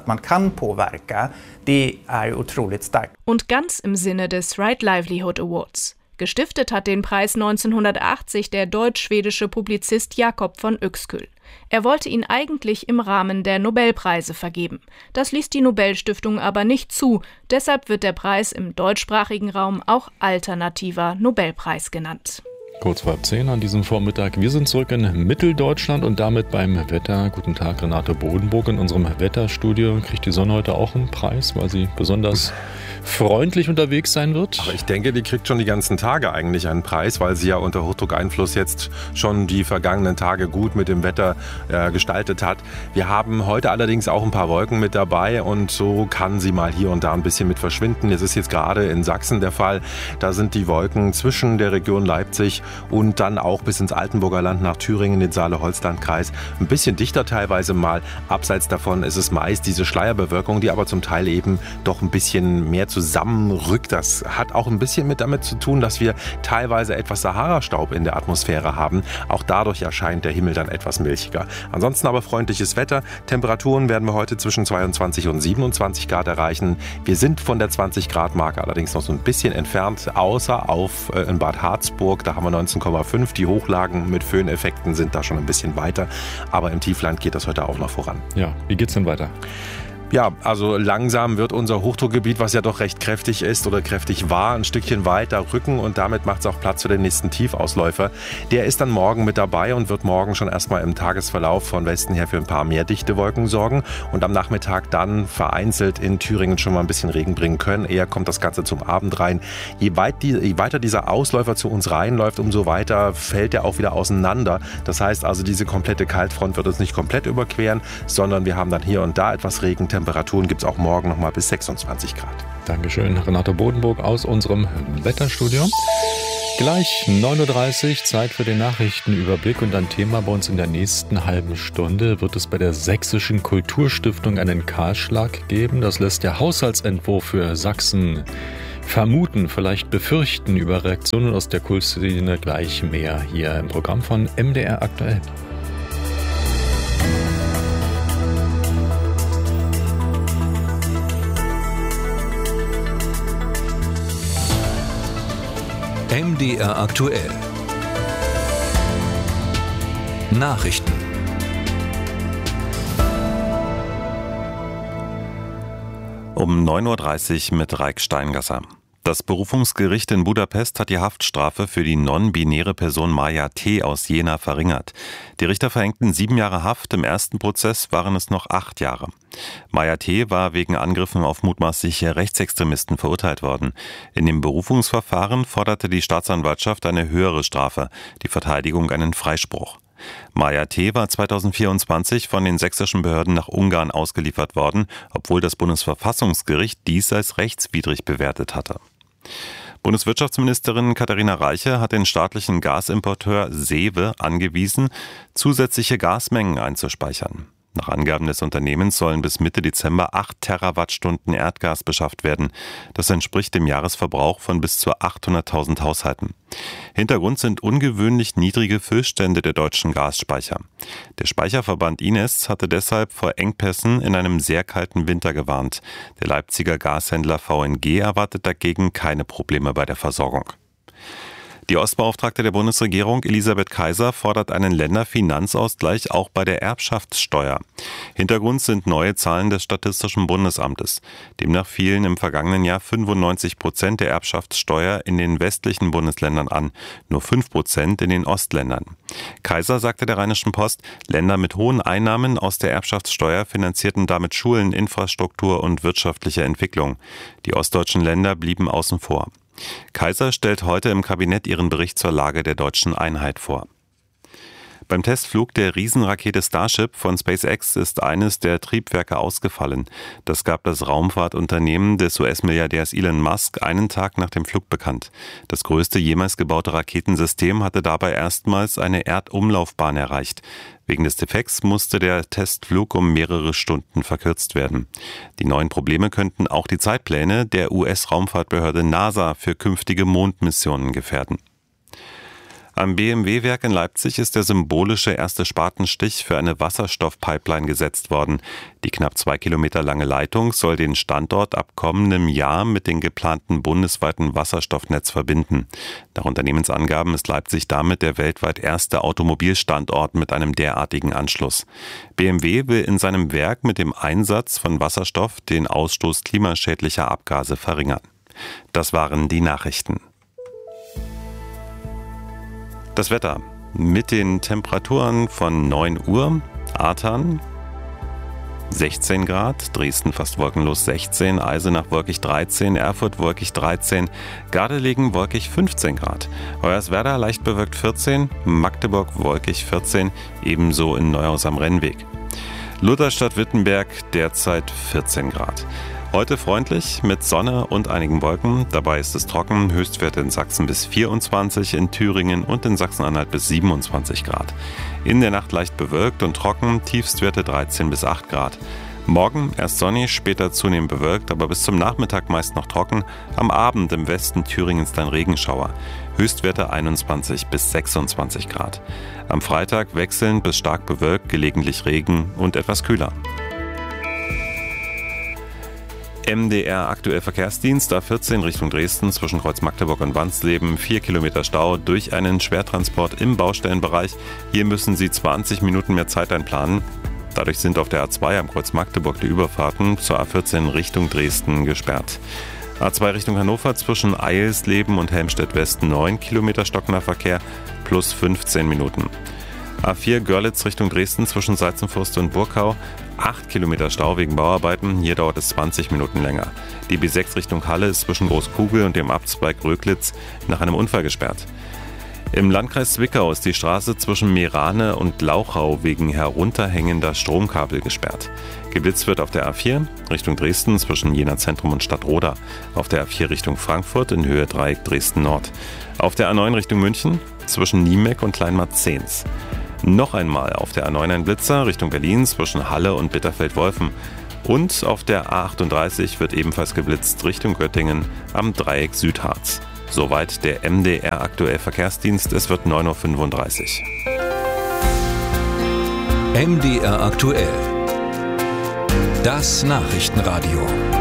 Und ganz im Sinne des Right Livelihood Awards. Gestiftet hat den Preis 1980 der deutsch-schwedische Publizist Jakob von Uexküll. Er wollte ihn eigentlich im Rahmen der Nobelpreise vergeben. Das ließ die Nobelstiftung aber nicht zu. Deshalb wird der Preis im deutschsprachigen Raum auch alternativer Nobelpreis genannt. Kurz vor 10 an diesem Vormittag. Wir sind zurück in Mitteldeutschland und damit beim Wetter. Guten Tag, Renate Bodenburg in unserem Wetterstudio. Kriegt die Sonne heute auch einen Preis, weil sie besonders freundlich unterwegs sein wird? Aber ich denke, die kriegt schon die ganzen Tage eigentlich einen Preis, weil sie ja unter Hochdruckeinfluss jetzt schon die vergangenen Tage gut mit dem Wetter gestaltet hat. Wir haben heute allerdings auch ein paar Wolken mit dabei und so kann sie mal hier und da ein bisschen mit verschwinden. Es ist jetzt gerade in Sachsen der Fall. Da sind die Wolken zwischen der Region Leipzig und dann auch bis ins Altenburger Land nach Thüringen, den Saale-Holstein-Kreis. Ein bisschen dichter teilweise mal. Abseits davon ist es meist diese Schleierbewölkung, die aber zum Teil eben doch ein bisschen mehr zusammenrückt. Das hat auch ein bisschen damit zu tun, dass wir teilweise etwas Sahara-Staub in der Atmosphäre haben. Auch dadurch erscheint der Himmel dann etwas milchiger. Ansonsten aber freundliches Wetter. Temperaturen werden wir heute zwischen 22 und 27 Grad erreichen. Wir sind von der 20-Grad-Marke allerdings noch so ein bisschen entfernt, außer in Bad Harzburg. Da haben wir 19,5. Die Hochlagen mit Föhneffekten sind da schon ein bisschen weiter. Aber im Tiefland geht das heute auch noch voran. Ja, wie geht's denn weiter? Ja, also langsam wird unser Hochdruckgebiet, was ja doch recht kräftig ist oder kräftig war, ein Stückchen weiter rücken und damit macht es auch Platz für den nächsten Tiefausläufer. Der ist dann morgen mit dabei und wird morgen schon erstmal im Tagesverlauf von Westen her für ein paar mehr dichte Wolken sorgen und am Nachmittag dann vereinzelt in Thüringen schon mal ein bisschen Regen bringen können. Eher kommt das Ganze zum Abend rein. Je weiter dieser Ausläufer zu uns reinläuft, umso weiter fällt er auch wieder auseinander. Das heißt also, diese komplette Kaltfront wird uns nicht komplett überqueren, sondern wir haben dann hier und da etwas Regen. Temperaturen gibt es auch morgen noch mal bis 26 Grad. Dankeschön, Renato Bodenburg aus unserem Wetterstudio. Gleich 9.30 Uhr, Zeit für den Nachrichtenüberblick und ein Thema bei uns in der nächsten halben Stunde. Wird es bei der Sächsischen Kulturstiftung einen Kahlschlag geben? Das lässt der Haushaltsentwurf für Sachsen vermuten, vielleicht befürchten. Über Reaktionen aus der Kultszene gleich mehr hier im Programm von MDR aktuell. MDR aktuell. Nachrichten. Um 9.30 Uhr mit Raik Steingasser. Das Berufungsgericht in Budapest hat die Haftstrafe für die non-binäre Person Maja T. aus Jena verringert. Die Richter verhängten 7 Jahre Haft, im ersten Prozess waren es noch 8 Jahre. Maja T. war wegen Angriffen auf mutmaßliche Rechtsextremisten verurteilt worden. In dem Berufungsverfahren forderte die Staatsanwaltschaft eine höhere Strafe, die Verteidigung einen Freispruch. Maja T. war 2024 von den sächsischen Behörden nach Ungarn ausgeliefert worden, obwohl das Bundesverfassungsgericht dies als rechtswidrig bewertet hatte. Bundeswirtschaftsministerin Katharina Reiche hat den staatlichen Gasimporteur Sewe angewiesen, zusätzliche Gasmengen einzuspeichern. Nach Angaben des Unternehmens sollen bis Mitte Dezember 8 Terawattstunden Erdgas beschafft werden. Das entspricht dem Jahresverbrauch von bis zu 800.000 Haushalten. Hintergrund sind ungewöhnlich niedrige Füllstände der deutschen Gasspeicher. Der Speicherverband Ines hatte deshalb vor Engpässen in einem sehr kalten Winter gewarnt. Der Leipziger Gashändler VNG erwartet dagegen keine Probleme bei der Versorgung. Die Ostbeauftragte der Bundesregierung Elisabeth Kaiser fordert einen Länderfinanzausgleich auch bei der Erbschaftssteuer. Hintergrund sind neue Zahlen des Statistischen Bundesamtes. Demnach fielen im vergangenen Jahr 95% der Erbschaftssteuer in den westlichen Bundesländern an, nur 5% in den Ostländern. Kaiser sagte der Rheinischen Post, Länder mit hohen Einnahmen aus der Erbschaftssteuer finanzierten damit Schulen, Infrastruktur und wirtschaftliche Entwicklung. Die ostdeutschen Länder blieben außen vor. Kaiser stellt heute im Kabinett ihren Bericht zur Lage der deutschen Einheit vor. Beim Testflug der Riesenrakete Starship von SpaceX ist eines der Triebwerke ausgefallen. Das gab das Raumfahrtunternehmen des US-Milliardärs Elon Musk einen Tag nach dem Flug bekannt. Das größte jemals gebaute Raketensystem hatte dabei erstmals eine Erdumlaufbahn erreicht. Wegen des Defekts musste der Testflug um mehrere Stunden verkürzt werden. Die neuen Probleme könnten auch die Zeitpläne der US-Raumfahrtbehörde NASA für künftige Mondmissionen gefährden. Am BMW-Werk in Leipzig ist der symbolische erste Spatenstich für eine Wasserstoffpipeline gesetzt worden. Die knapp 2 Kilometer lange Leitung soll den Standort ab kommendem Jahr mit dem geplanten bundesweiten Wasserstoffnetz verbinden. Nach Unternehmensangaben ist Leipzig damit der weltweit erste Automobilstandort mit einem derartigen Anschluss. BMW will in seinem Werk mit dem Einsatz von Wasserstoff den Ausstoß klimaschädlicher Abgase verringern. Das waren die Nachrichten. Das Wetter mit den Temperaturen von 9 Uhr, Artern 16 Grad, Dresden fast wolkenlos 16, Eisenach wolkig 13, Erfurt wolkig 13, Gardelegen wolkig 15 Grad, Hoyerswerda leicht bewölkt 14, Magdeburg wolkig 14, ebenso in Neuhaus am Rennweg. Lutherstadt-Wittenberg derzeit 14 Grad. Heute freundlich mit Sonne und einigen Wolken. Dabei ist es trocken. Höchstwerte in Sachsen bis 24, in Thüringen und in Sachsen-Anhalt bis 27 Grad. In der Nacht leicht bewölkt und trocken, Tiefstwerte 13 bis 8 Grad. Morgen erst sonnig, später zunehmend bewölkt, aber bis zum Nachmittag meist noch trocken. Am Abend im Westen Thüringens dann Regenschauer. Höchstwerte 21 bis 26 Grad. Am Freitag wechselnd bis stark bewölkt, gelegentlich Regen und etwas kühler. MDR aktuell Verkehrsdienst A14 Richtung Dresden zwischen Kreuz Magdeburg und Wansleben. 4 Kilometer Stau durch einen Schwertransport im Baustellenbereich. Hier müssen Sie 20 Minuten mehr Zeit einplanen. Dadurch sind auf der A2 am Kreuz Magdeburg die Überfahrten zur A14 Richtung Dresden gesperrt. A2 Richtung Hannover zwischen Eilsleben und Helmstedt-West 9 Kilometer stockender Verkehr plus 15 Minuten. A4 Görlitz Richtung Dresden zwischen Seizenfurst und Burkau 8 Kilometer Stau wegen Bauarbeiten, hier dauert es 20 Minuten länger. Die B6 Richtung Halle ist zwischen Großkugel und dem Abzweig Röglitz nach einem Unfall gesperrt. Im Landkreis Zwickau ist die Straße zwischen Meerane und Lauchau wegen herunterhängender Stromkabel gesperrt. Geblitzt wird auf der A4 Richtung Dresden zwischen Jena Zentrum und Stadtroda. Auf der A4 Richtung Frankfurt in Höhe Dreieck Dresden Nord. Auf der A9 Richtung München zwischen Niemeck und Kleinmarzens. Noch einmal auf der A9 ein Blitzer Richtung Berlin zwischen Halle und Bitterfeld-Wolfen. Und auf der A38 wird ebenfalls geblitzt Richtung Göttingen am Dreieck Südharz. Soweit der MDR aktuell Verkehrsdienst. Es wird 9.35 Uhr. MDR aktuell. Das Nachrichtenradio.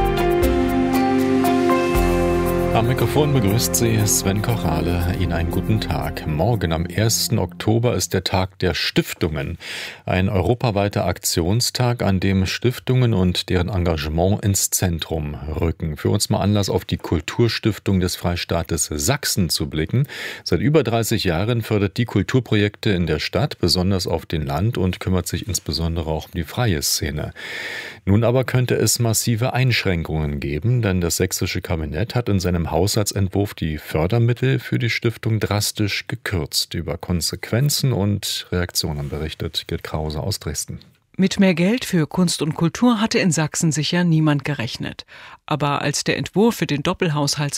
Am Mikrofon begrüßt Sie Sven Kochale. Ihnen einen guten Tag. Morgen am 1. Oktober ist der Tag der Stiftungen. Ein europaweiter Aktionstag, an dem Stiftungen und deren Engagement ins Zentrum rücken. Für uns mal Anlass, auf die Kulturstiftung des Freistaates Sachsen zu blicken. Seit über 30 Jahren fördert die Kulturprojekte in der Stadt, besonders auf dem Land, und kümmert sich insbesondere auch um die freie Szene. Nun aber könnte es massive Einschränkungen geben, denn das sächsische Kabinett hat in seinem Haushaltsentwurf die Fördermittel für die Stiftung drastisch gekürzt. Über Konsequenzen und Reaktionen berichtet Gerd Krause aus Dresden. Mit mehr Geld für Kunst und Kultur hatte in Sachsen sicher niemand gerechnet. Aber als der Entwurf für den Doppelhaushalt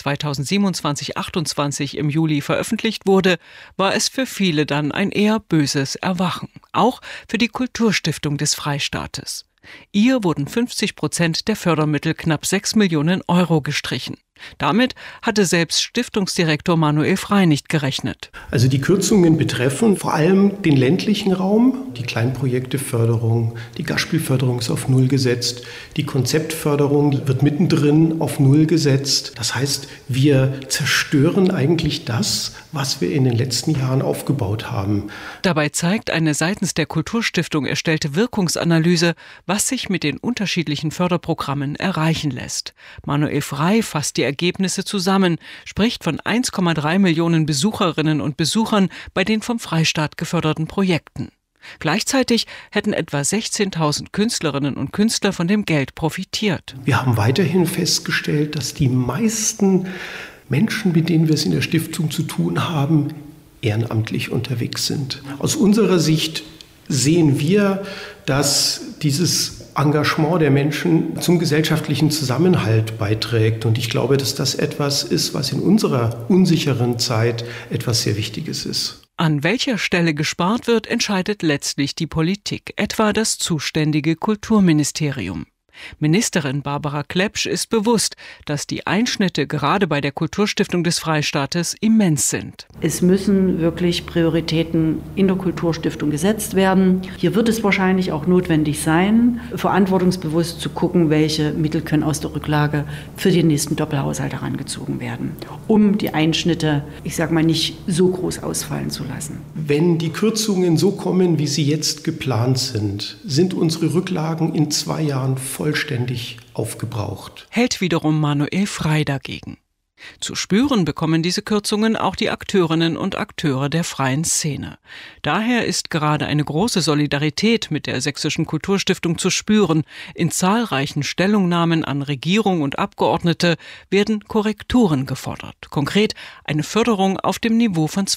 2027/28 im Juli veröffentlicht wurde, war es für viele dann ein eher böses Erwachen. Auch für die Kulturstiftung des Freistaates. Ihr wurden 50% der Fördermittel, knapp 6 Millionen Euro, gestrichen. Damit hatte selbst Stiftungsdirektor Manuel Frey nicht gerechnet. Also die Kürzungen betreffen vor allem den ländlichen Raum. Die Kleinprojekteförderung, die Gastspielförderung ist auf Null gesetzt. Die Konzeptförderung, die wird mittendrin auf Null gesetzt. Das heißt, wir zerstören eigentlich das, was wir in den letzten Jahren aufgebaut haben. Dabei zeigt eine seitens der Kulturstiftung erstellte Wirkungsanalyse, was sich mit den unterschiedlichen Förderprogrammen erreichen lässt. Manuel Frey fasst die Ergebnisse zusammen, spricht von 1,3 Millionen Besucherinnen und Besuchern bei den vom Freistaat geförderten Projekten. Gleichzeitig hätten etwa 16.000 Künstlerinnen und Künstler von dem Geld profitiert. Wir haben weiterhin festgestellt, dass die meisten Menschen, mit denen wir es in der Stiftung zu tun haben, ehrenamtlich unterwegs sind. Aus unserer Sicht sehen wir, dass dieses Engagement der Menschen zum gesellschaftlichen Zusammenhalt beiträgt. Und ich glaube, dass das etwas ist, was in unserer unsicheren Zeit etwas sehr Wichtiges ist. An welcher Stelle gespart wird, entscheidet letztlich die Politik, etwa das zuständige Kulturministerium. Ministerin Barbara Klepsch ist bewusst, dass die Einschnitte gerade bei der Kulturstiftung des Freistaates immens sind. Es müssen wirklich Prioritäten in der Kulturstiftung gesetzt werden. Hier wird es wahrscheinlich auch notwendig sein, verantwortungsbewusst zu gucken, welche Mittel können aus der Rücklage für den nächsten Doppelhaushalt herangezogen werden, um die Einschnitte, nicht so groß ausfallen zu lassen. Wenn die Kürzungen so kommen, wie sie jetzt geplant sind unsere Rücklagen in 2 Jahren vollständig aufgebraucht. Hält wiederum Manuel Frey dagegen. Zu spüren bekommen diese Kürzungen auch die Akteurinnen und Akteure der freien Szene. Daher ist gerade eine große Solidarität mit der Sächsischen Kulturstiftung zu spüren. In zahlreichen Stellungnahmen an Regierung und Abgeordnete werden Korrekturen gefordert. Konkret eine Förderung auf dem Niveau von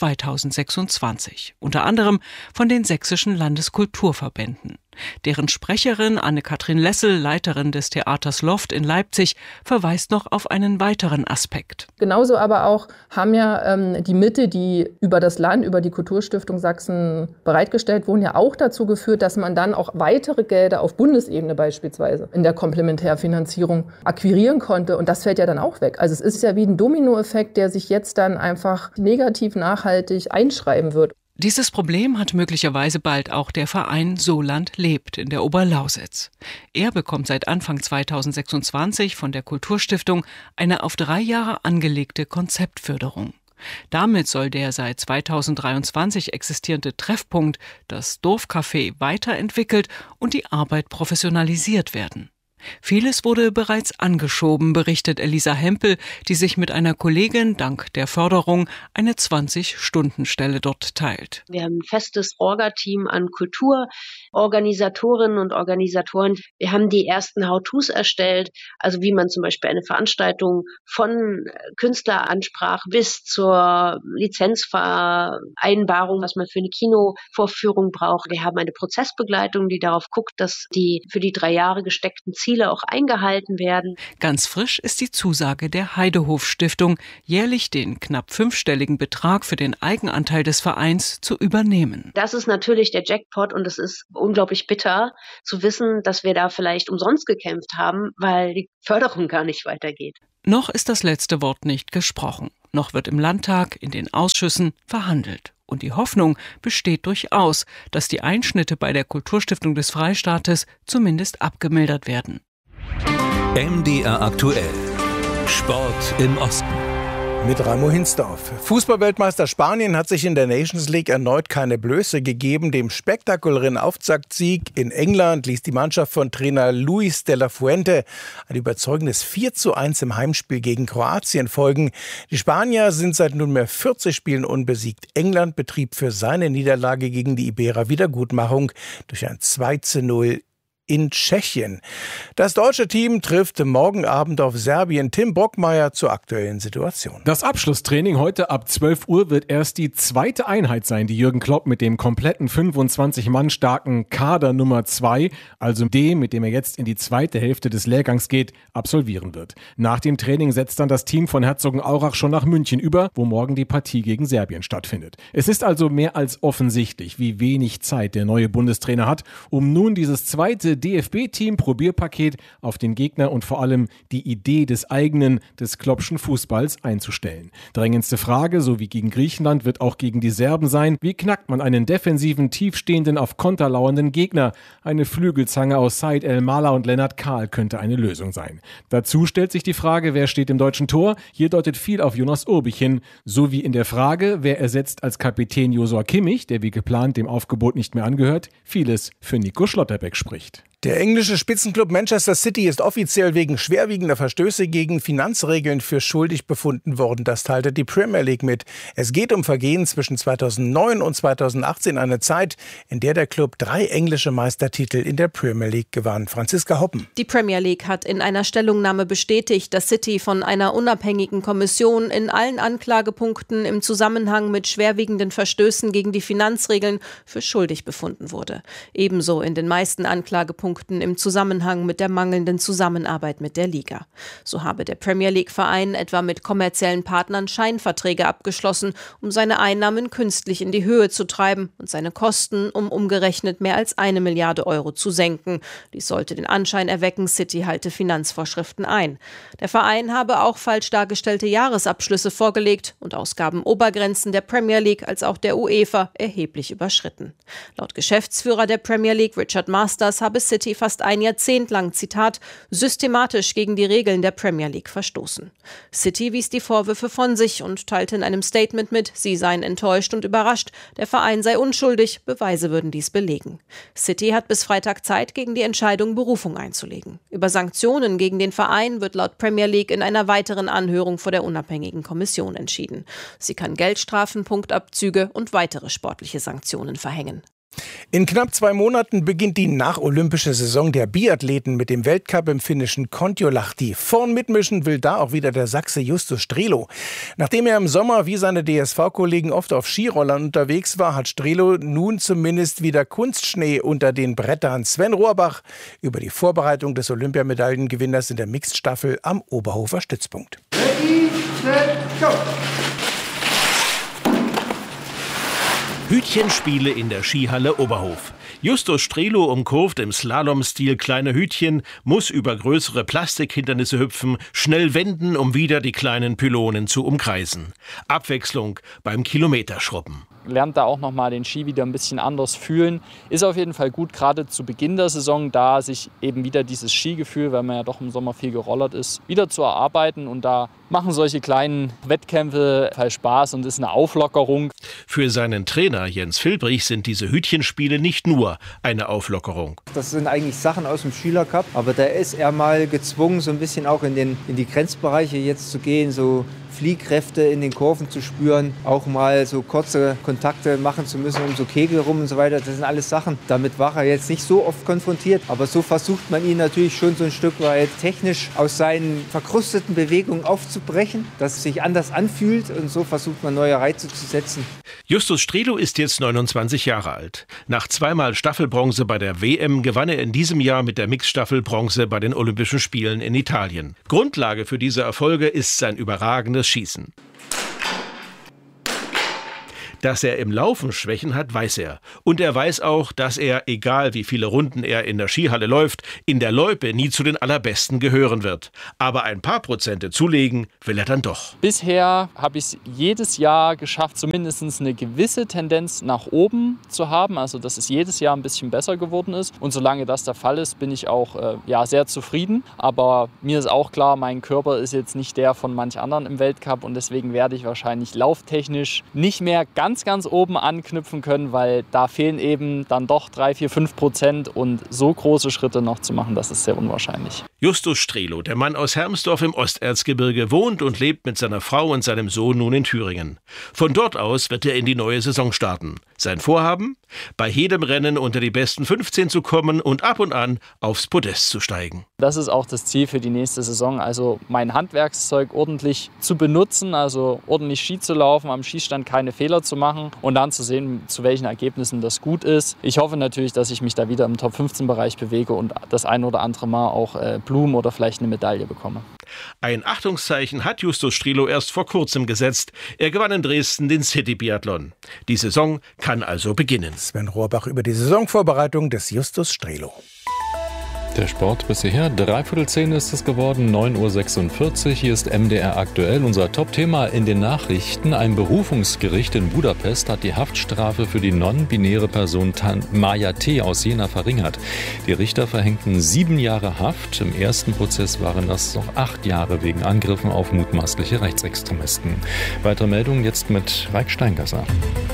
2026. Unter anderem von den sächsischen Landeskulturverbänden. Deren Sprecherin Anne-Kathrin Lessel, Leiterin des Theaters Loft in Leipzig, verweist noch auf einen weiteren Aspekt. Genauso aber auch haben ja die Mittel, die über das Land, über die Kulturstiftung Sachsen bereitgestellt wurden, ja auch dazu geführt, dass man dann auch weitere Gelder auf Bundesebene beispielsweise in der Komplementärfinanzierung akquirieren konnte. Und das fällt ja dann auch weg. Also es ist ja wie ein Dominoeffekt, der sich jetzt dann einfach negativ nachhaltig einschreiben wird. Dieses Problem hat möglicherweise bald auch der Verein Soland lebt in der Oberlausitz. Er bekommt seit Anfang 2026 von der Kulturstiftung eine auf 3 Jahre angelegte Konzeptförderung. Damit soll der seit 2023 existierende Treffpunkt, das Dorfcafé, weiterentwickelt und die Arbeit professionalisiert werden. Vieles wurde bereits angeschoben, berichtet Elisa Hempel, die sich mit einer Kollegin dank der Förderung eine 20-Stunden-Stelle dort teilt. Wir haben ein festes Orga-Team an Kulturorganisatorinnen und Organisatoren. Wir haben die ersten How-Tos erstellt, also wie man zum Beispiel eine Veranstaltung von Künstleransprache bis zur Lizenzvereinbarung, was man für eine Kinovorführung braucht. Wir haben eine Prozessbegleitung, die darauf guckt, dass die für die 3 Jahre gesteckten Ziele auch eingehalten werden. Ganz frisch ist die Zusage der Heidehof-Stiftung, jährlich den knapp 5-stelligen Betrag für den Eigenanteil des Vereins zu übernehmen. Das ist natürlich der Jackpot und es ist unglaublich bitter zu wissen, dass wir da vielleicht umsonst gekämpft haben, weil die Förderung gar nicht weitergeht. Noch ist das letzte Wort nicht gesprochen. Noch wird im Landtag, in den Ausschüssen verhandelt. Und die Hoffnung besteht durchaus, dass die Einschnitte bei der Kulturstiftung des Freistaates zumindest abgemildert werden. MDR aktuell. Sport im Osten. Mit Raimo Hinsdorf. Fußballweltmeister Spanien hat sich in der Nations League erneut keine Blöße gegeben. Dem spektakulären Auftaktsieg in England ließ die Mannschaft von Trainer Luis de la Fuente ein überzeugendes 4:1 im Heimspiel gegen Kroatien folgen. Die Spanier sind seit nunmehr 40 Spielen unbesiegt. England betrieb für seine Niederlage gegen die Iberer Wiedergutmachung durch ein 2:0 in Tschechien. Das deutsche Team trifft morgen Abend auf Serbien. Tim Brockmeier zur aktuellen Situation. Das Abschlusstraining heute ab 12 Uhr wird erst die zweite Einheit sein, die Jürgen Klopp mit dem kompletten 25-Mann starken Kader Nummer 2, also dem, mit dem er jetzt in die zweite Hälfte des Lehrgangs geht, absolvieren wird. Nach dem Training setzt dann das Team von Herzogenaurach schon nach München über, wo morgen die Partie gegen Serbien stattfindet. Es ist also mehr als offensichtlich, wie wenig Zeit der neue Bundestrainer hat, um nun dieses zweite DFB-Team-Probierpaket auf den Gegner und vor allem die Idee des Kloppschen Fußballs einzustellen. Drängendste Frage, so wie gegen Griechenland, wird auch gegen die Serben sein: Wie knackt man einen defensiven, tiefstehenden, auf Konter lauernden Gegner? Eine Flügelzange aus Said El-Mala und Lennart Kahl könnte eine Lösung sein. Dazu stellt sich die Frage, wer steht im deutschen Tor? Hier deutet viel auf Jonas Urbich hin, so wie in der Frage, wer ersetzt als Kapitän Josua Kimmich, der wie geplant dem Aufgebot nicht mehr angehört, vieles für Nico Schlotterbeck spricht. Der englische Spitzenklub Manchester City ist offiziell wegen schwerwiegender Verstöße gegen Finanzregeln für schuldig befunden worden. Das teilte die Premier League mit. Es geht um Vergehen zwischen 2009 und 2018, eine Zeit, in der der Club 3 englische Meistertitel in der Premier League gewann. Franziska Hoppen. Die Premier League hat in einer Stellungnahme bestätigt, dass City von einer unabhängigen Kommission in allen Anklagepunkten im Zusammenhang mit schwerwiegenden Verstößen gegen die Finanzregeln für schuldig befunden wurde. Ebenso in den meisten Anklagepunkten im Zusammenhang mit der mangelnden Zusammenarbeit mit der Liga. So habe der Premier League-Verein etwa mit kommerziellen Partnern Scheinverträge abgeschlossen, um seine Einnahmen künstlich in die Höhe zu treiben und seine Kosten um umgerechnet mehr als 1 Milliarde Euro zu senken. Dies sollte den Anschein erwecken, City halte Finanzvorschriften ein. Der Verein habe auch falsch dargestellte Jahresabschlüsse vorgelegt und Ausgabenobergrenzen der Premier League als auch der UEFA erheblich überschritten. Laut Geschäftsführer der Premier League, Richard Masters, habe City fast ein Jahrzehnt lang, Zitat, systematisch gegen die Regeln der Premier League verstoßen. City wies die Vorwürfe von sich und teilte in einem Statement mit, sie seien enttäuscht und überrascht, der Verein sei unschuldig, Beweise würden dies belegen. City hat bis Freitag Zeit, gegen die Entscheidung Berufung einzulegen. Über Sanktionen gegen den Verein wird laut Premier League in einer weiteren Anhörung vor der unabhängigen Kommission entschieden. Sie kann Geldstrafen, Punktabzüge und weitere sportliche Sanktionen verhängen. In knapp 2 Monaten beginnt die nacholympische Saison der Biathleten mit dem Weltcup im finnischen Kontiolahti. Vorn mitmischen will da auch wieder der Sachse Justus Strelo. Nachdem er im Sommer wie seine DSV-Kollegen oft auf Skirollern unterwegs war, hat Strelo nun zumindest wieder Kunstschnee unter den Brettern. Sven Rohrbach über die Vorbereitung des Olympiamedaillengewinners in der Mixed-Staffel am Oberhofer Stützpunkt. Ready, set, go! Hütchenspiele in der Skihalle Oberhof. Justus Strelo umkurvt im Slalom-Stil kleine Hütchen, muss über größere Plastikhindernisse hüpfen, schnell wenden, um wieder die kleinen Pylonen zu umkreisen. Abwechslung beim Kilometerschrubben. lernt da auch nochmal den Ski wieder ein bisschen anders fühlen. Ist auf jeden Fall gut, gerade zu Beginn der Saison, da sich eben wieder dieses Skigefühl, weil man ja doch im Sommer viel gerollert ist, wieder zu erarbeiten. Und da machen solche kleinen Wettkämpfe halt Spaß und ist eine Auflockerung. Für seinen Trainer Jens Filbrich sind diese Hütchenspiele nicht nur eine Auflockerung. Das sind eigentlich Sachen aus dem Schülercup, aber da ist er mal gezwungen, so ein bisschen auch in die Grenzbereiche jetzt zu gehen, so Fliehkräfte in den Kurven zu spüren, auch mal so kurze Kontakte machen zu müssen um so Kegel rum und so weiter. Das sind alles Sachen, damit war er jetzt nicht so oft konfrontiert, aber so versucht man ihn natürlich schon so ein Stück weit technisch aus seinen verkrusteten Bewegungen aufzubrechen, dass es sich anders anfühlt und so versucht man neue Reize zu setzen. Justus Strelo ist jetzt 29 Jahre alt. Nach zweimal Staffelbronze bei der WM gewann er in diesem Jahr mit der Mixstaffel Bronze bei den Olympischen Spielen in Italien. Grundlage für diese Erfolge ist sein überragendes Schießen. Dass er im Laufen Schwächen hat, weiß er. Und er weiß auch, dass er, egal wie viele Runden er in der Skihalle läuft, in der Loipe nie zu den Allerbesten gehören wird. Aber ein paar Prozente zulegen will er dann doch. Bisher habe ich es jedes Jahr geschafft, zumindest eine gewisse Tendenz nach oben zu haben. Also dass es jedes Jahr ein bisschen besser geworden ist. Und solange das der Fall ist, bin ich auch sehr zufrieden. Aber mir ist auch klar, mein Körper ist jetzt nicht der von manch anderen im Weltcup. Und deswegen werde ich wahrscheinlich lauftechnisch nicht mehr ganz oben anknüpfen können, weil da fehlen eben dann doch 3, 4, 5% und so große Schritte noch zu machen, das ist sehr unwahrscheinlich. Justus Strelo, der Mann aus Hermsdorf im Osterzgebirge, wohnt und lebt mit seiner Frau und seinem Sohn nun in Thüringen. Von dort aus wird er in die neue Saison starten. Sein Vorhaben? Bei jedem Rennen unter die besten 15 zu kommen und ab und an aufs Podest zu steigen. Das ist auch das Ziel für die nächste Saison, also mein Handwerkszeug ordentlich zu benutzen, also ordentlich Ski zu laufen, am Schießstand keine Fehler zu machen und dann zu sehen, zu welchen Ergebnissen das gut ist. Ich hoffe natürlich, dass ich mich da wieder im Top-15-Bereich bewege und das ein oder andere Mal auch Blumen oder vielleicht eine Medaille bekomme. Ein Achtungszeichen hat Justus Strelo erst vor kurzem gesetzt. Er gewann in Dresden den City-Biathlon. Die Saison kann also beginnen. Sven Rohrbach über die Saisonvorbereitung des Justus Strelo. Der Sport bis hierher, 9:45 ist es geworden, 9:46 Uhr. Hier ist MDR aktuell. Unser Top-Thema in den Nachrichten. Ein Berufungsgericht in Budapest hat die Haftstrafe für die non-binäre Person Maja T. aus Jena verringert. Die Richter verhängten 7 Jahre Haft. Im ersten Prozess waren das noch 8 Jahre wegen Angriffen auf mutmaßliche Rechtsextremisten. Weitere Meldungen jetzt mit Raik Steingasser.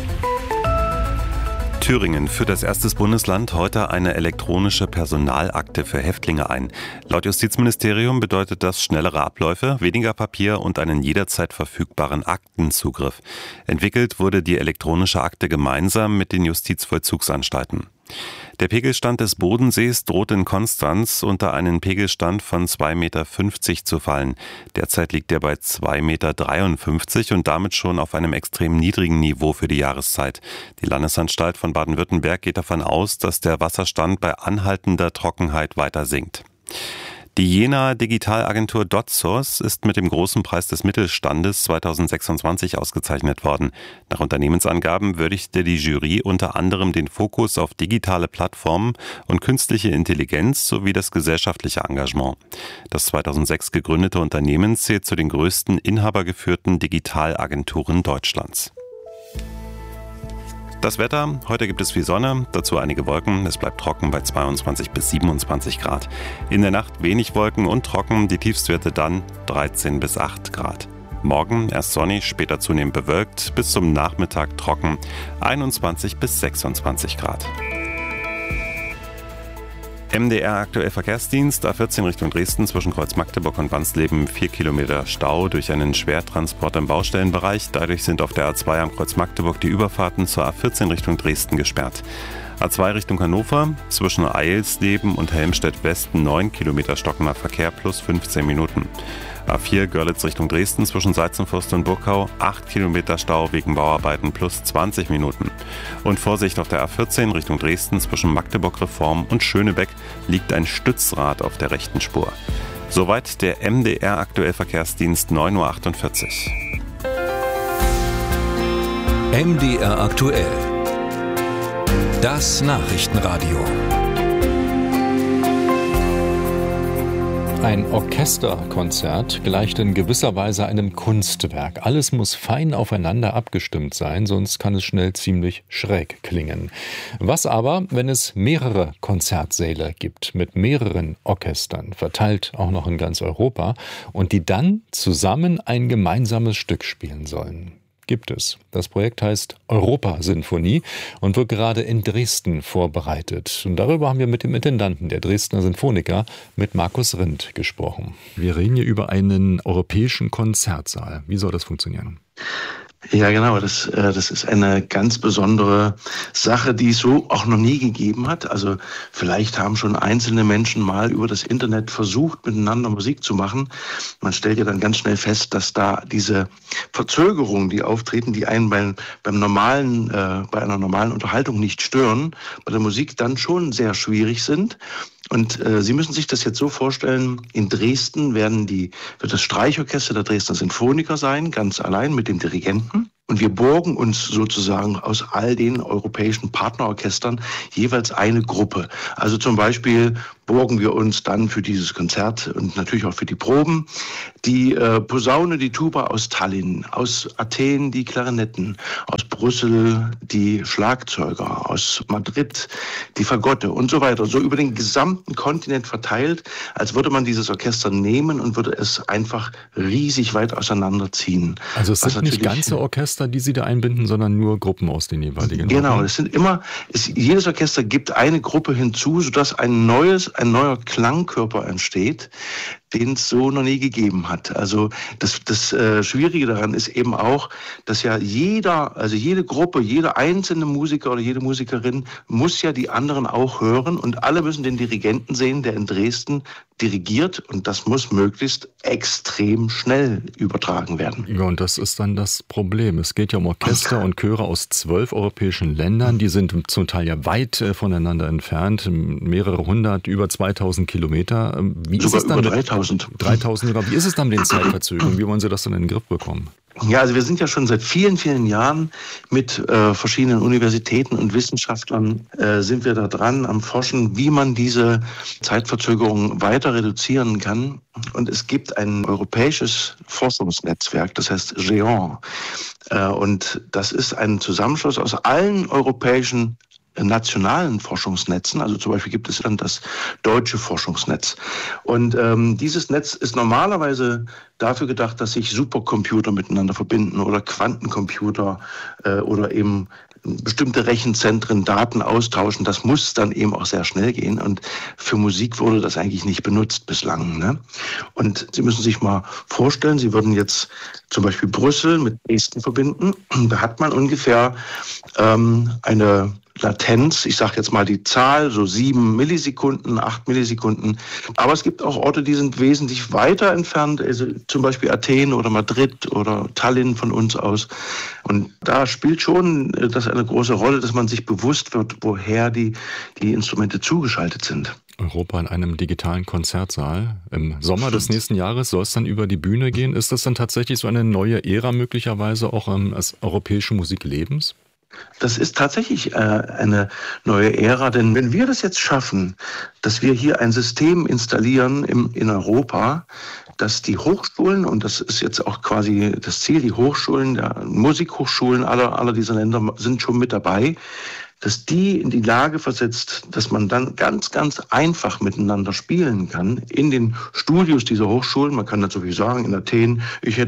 Thüringen führt als erstes Bundesland heute eine elektronische Personalakte für Häftlinge ein. Laut Justizministerium bedeutet das schnellere Abläufe, weniger Papier und einen jederzeit verfügbaren Aktenzugriff. Entwickelt wurde die elektronische Akte gemeinsam mit den Justizvollzugsanstalten. Der Pegelstand des Bodensees droht in Konstanz unter einen Pegelstand von 2,50 Meter zu fallen. Derzeit liegt er bei 2,53 Meter und damit schon auf einem extrem niedrigen Niveau für die Jahreszeit. Die Landesanstalt von Baden-Württemberg geht davon aus, dass der Wasserstand bei anhaltender Trockenheit weiter sinkt. Die Jenaer Digitalagentur DotSource ist mit dem Großen Preis des Mittelstandes 2026 ausgezeichnet worden. Nach Unternehmensangaben würdigte die Jury unter anderem den Fokus auf digitale Plattformen und künstliche Intelligenz sowie das gesellschaftliche Engagement. Das 2006 gegründete Unternehmen zählt zu den größten inhabergeführten Digitalagenturen Deutschlands. Das Wetter, heute gibt es viel Sonne, dazu einige Wolken, es bleibt trocken bei 22 bis 27 Grad. In der Nacht wenig Wolken und trocken, die Tiefstwerte dann 13 bis 8 Grad. Morgen erst sonnig, später zunehmend bewölkt, bis zum Nachmittag trocken, 21 bis 26 Grad. MDR aktuell Verkehrsdienst, A14 Richtung Dresden zwischen Kreuz Magdeburg und Wansleben 4 Kilometer Stau durch einen Schwertransport im Baustellenbereich. Dadurch sind auf der A2 am Kreuz Magdeburg die Überfahrten zur A14 Richtung Dresden gesperrt. A2 Richtung Hannover zwischen Eilsleben und Helmstedt Westen 9 Kilometer stockender Verkehr plus 15 Minuten. A4 Görlitz Richtung Dresden zwischen Seizenfürst und Burkau 8 Kilometer Stau wegen Bauarbeiten plus 20 Minuten. Und Vorsicht auf der A14 Richtung Dresden zwischen Magdeburg Reform und Schönebeck liegt ein Stützrad auf der rechten Spur. Soweit der MDR aktuell Verkehrsdienst 9:48 Uhr. MDR aktuell. Das Nachrichtenradio. Ein Orchesterkonzert gleicht in gewisser Weise einem Kunstwerk. Alles muss fein aufeinander abgestimmt sein, sonst kann es schnell ziemlich schräg klingen. Was aber, wenn es mehrere Konzertsäle gibt, mit mehreren Orchestern, verteilt auch noch in ganz Europa, und die dann zusammen ein gemeinsames Stück spielen sollen? Gibt es. Das Projekt heißt Europa-Sinfonie und wird gerade in Dresden vorbereitet. Und darüber haben wir mit dem Intendanten der Dresdner Sinfoniker, mit Markus Rindt, gesprochen. Wir reden hier über einen europäischen Konzertsaal. Wie soll das funktionieren? Ja, genau. Das ist eine ganz besondere Sache, die es so auch noch nie gegeben hat. Also vielleicht haben schon einzelne Menschen mal über das Internet versucht, miteinander Musik zu machen. Man stellt ja dann ganz schnell fest, dass da diese Verzögerungen, die auftreten, die einen bei einer normalen Unterhaltung nicht stören, bei der Musik dann schon sehr schwierig sind. Und Sie müssen sich das jetzt so vorstellen, in Dresden wird das Streichorchester der Dresdner Sinfoniker sein, ganz allein mit dem Dirigenten. Und wir borgen uns sozusagen aus all den europäischen Partnerorchestern jeweils eine Gruppe. Also zum Beispiel borgen wir uns dann für dieses Konzert und natürlich auch für die Proben die Posaune, die Tuba aus Tallinn, aus Athen die Klarinetten, aus Brüssel die Schlagzeuger, aus Madrid die Fagotte und so weiter. So über den gesamten Kontinent verteilt, als würde man dieses Orchester nehmen und würde es einfach riesig weit auseinanderziehen. Also es sind nicht ganze Orchester, die Sie da einbinden, sondern nur Gruppen aus den jeweiligen. Genau, jedes Orchester gibt eine Gruppe hinzu, sodass ein neuer Klangkörper entsteht, den es so noch nie gegeben hat. Also das Schwierige daran ist eben auch, dass ja jede Gruppe, jeder einzelne Musiker oder jede Musikerin muss ja die anderen auch hören und alle müssen den Dirigenten sehen, der in Dresden dirigiert, und das muss möglichst extrem schnell übertragen werden. Ja, und das ist dann das Problem. Es geht ja um Orchester und Chöre aus 12 europäischen Ländern. Die sind zum Teil ja weit voneinander entfernt, mehrere hundert, über 2000 Kilometer. Wie sogar ist es dann über 3000. 3000 sogar. Wie ist es dann mit den Zeitverzögerungen? Wie wollen Sie das dann in den Griff bekommen? Ja, also wir sind ja schon seit vielen, vielen Jahren mit verschiedenen Universitäten und Wissenschaftlern sind wir da dran am Forschen, wie man diese Zeitverzögerung weiter reduzieren kann. Und es gibt ein europäisches Forschungsnetzwerk, das heißt GÉANT. Und das ist ein Zusammenschluss aus allen europäischen nationalen Forschungsnetzen. Also zum Beispiel gibt es dann das deutsche Forschungsnetz. Und dieses Netz ist normalerweise dafür gedacht, dass sich Supercomputer miteinander verbinden oder Quantencomputer oder eben bestimmte Rechenzentren Daten austauschen. Das muss dann eben auch sehr schnell gehen. Und für Musik wurde das eigentlich nicht benutzt bislang, ne? Und Sie müssen sich mal vorstellen, Sie würden jetzt zum Beispiel Brüssel mit Dresden verbinden. Da hat man ungefähr eine Latenz, ich sage jetzt mal die Zahl, so 7 Millisekunden, 8 Millisekunden. Aber es gibt auch Orte, die sind wesentlich weiter entfernt, also zum Beispiel Athen oder Madrid oder Tallinn von uns aus. Und da spielt schon das eine große Rolle, dass man sich bewusst wird, woher die Instrumente zugeschaltet sind. Europa in einem digitalen Konzertsaal. Im Sommer des nächsten Jahres soll es dann über die Bühne gehen. Ist das dann tatsächlich so eine neue Ära möglicherweise auch des europäischen Musiklebens? Das ist tatsächlich eine neue Ära, denn wenn wir das jetzt schaffen, dass wir hier ein System installieren in Europa, dass die Hochschulen, und das ist jetzt auch quasi das Ziel, die Hochschulen, Musikhochschulen aller dieser Länder sind schon mit dabei, dass die in die Lage versetzt, dass man dann ganz, ganz einfach miteinander spielen kann in den Studios dieser Hochschulen. Man kann dazu sagen, in Athen,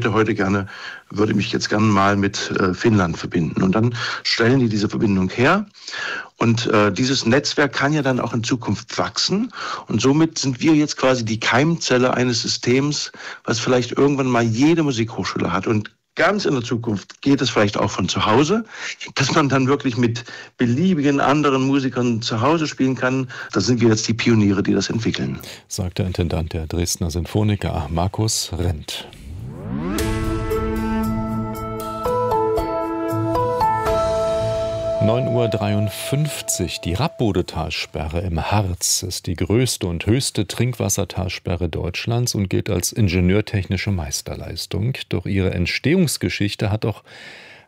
würde mich jetzt gerne mal mit Finnland verbinden. Und dann stellen die diese Verbindung her. Und dieses Netzwerk kann ja dann auch in Zukunft wachsen. Und somit sind wir jetzt quasi die Keimzelle eines Systems, was vielleicht irgendwann mal jede Musikhochschule hat. Und ganz in der Zukunft geht es vielleicht auch von zu Hause, dass man dann wirklich mit beliebigen anderen Musikern zu Hause spielen kann. Da sind wir jetzt die Pioniere, die das entwickeln. Sagt der Intendant der Dresdner Sinfoniker, Markus Rindt. (9:53 Uhr). Die Rappbodetalsperre im Harz ist die größte und höchste Trinkwassertalsperre Deutschlands und gilt als ingenieurtechnische Meisterleistung. Doch ihre Entstehungsgeschichte hat auch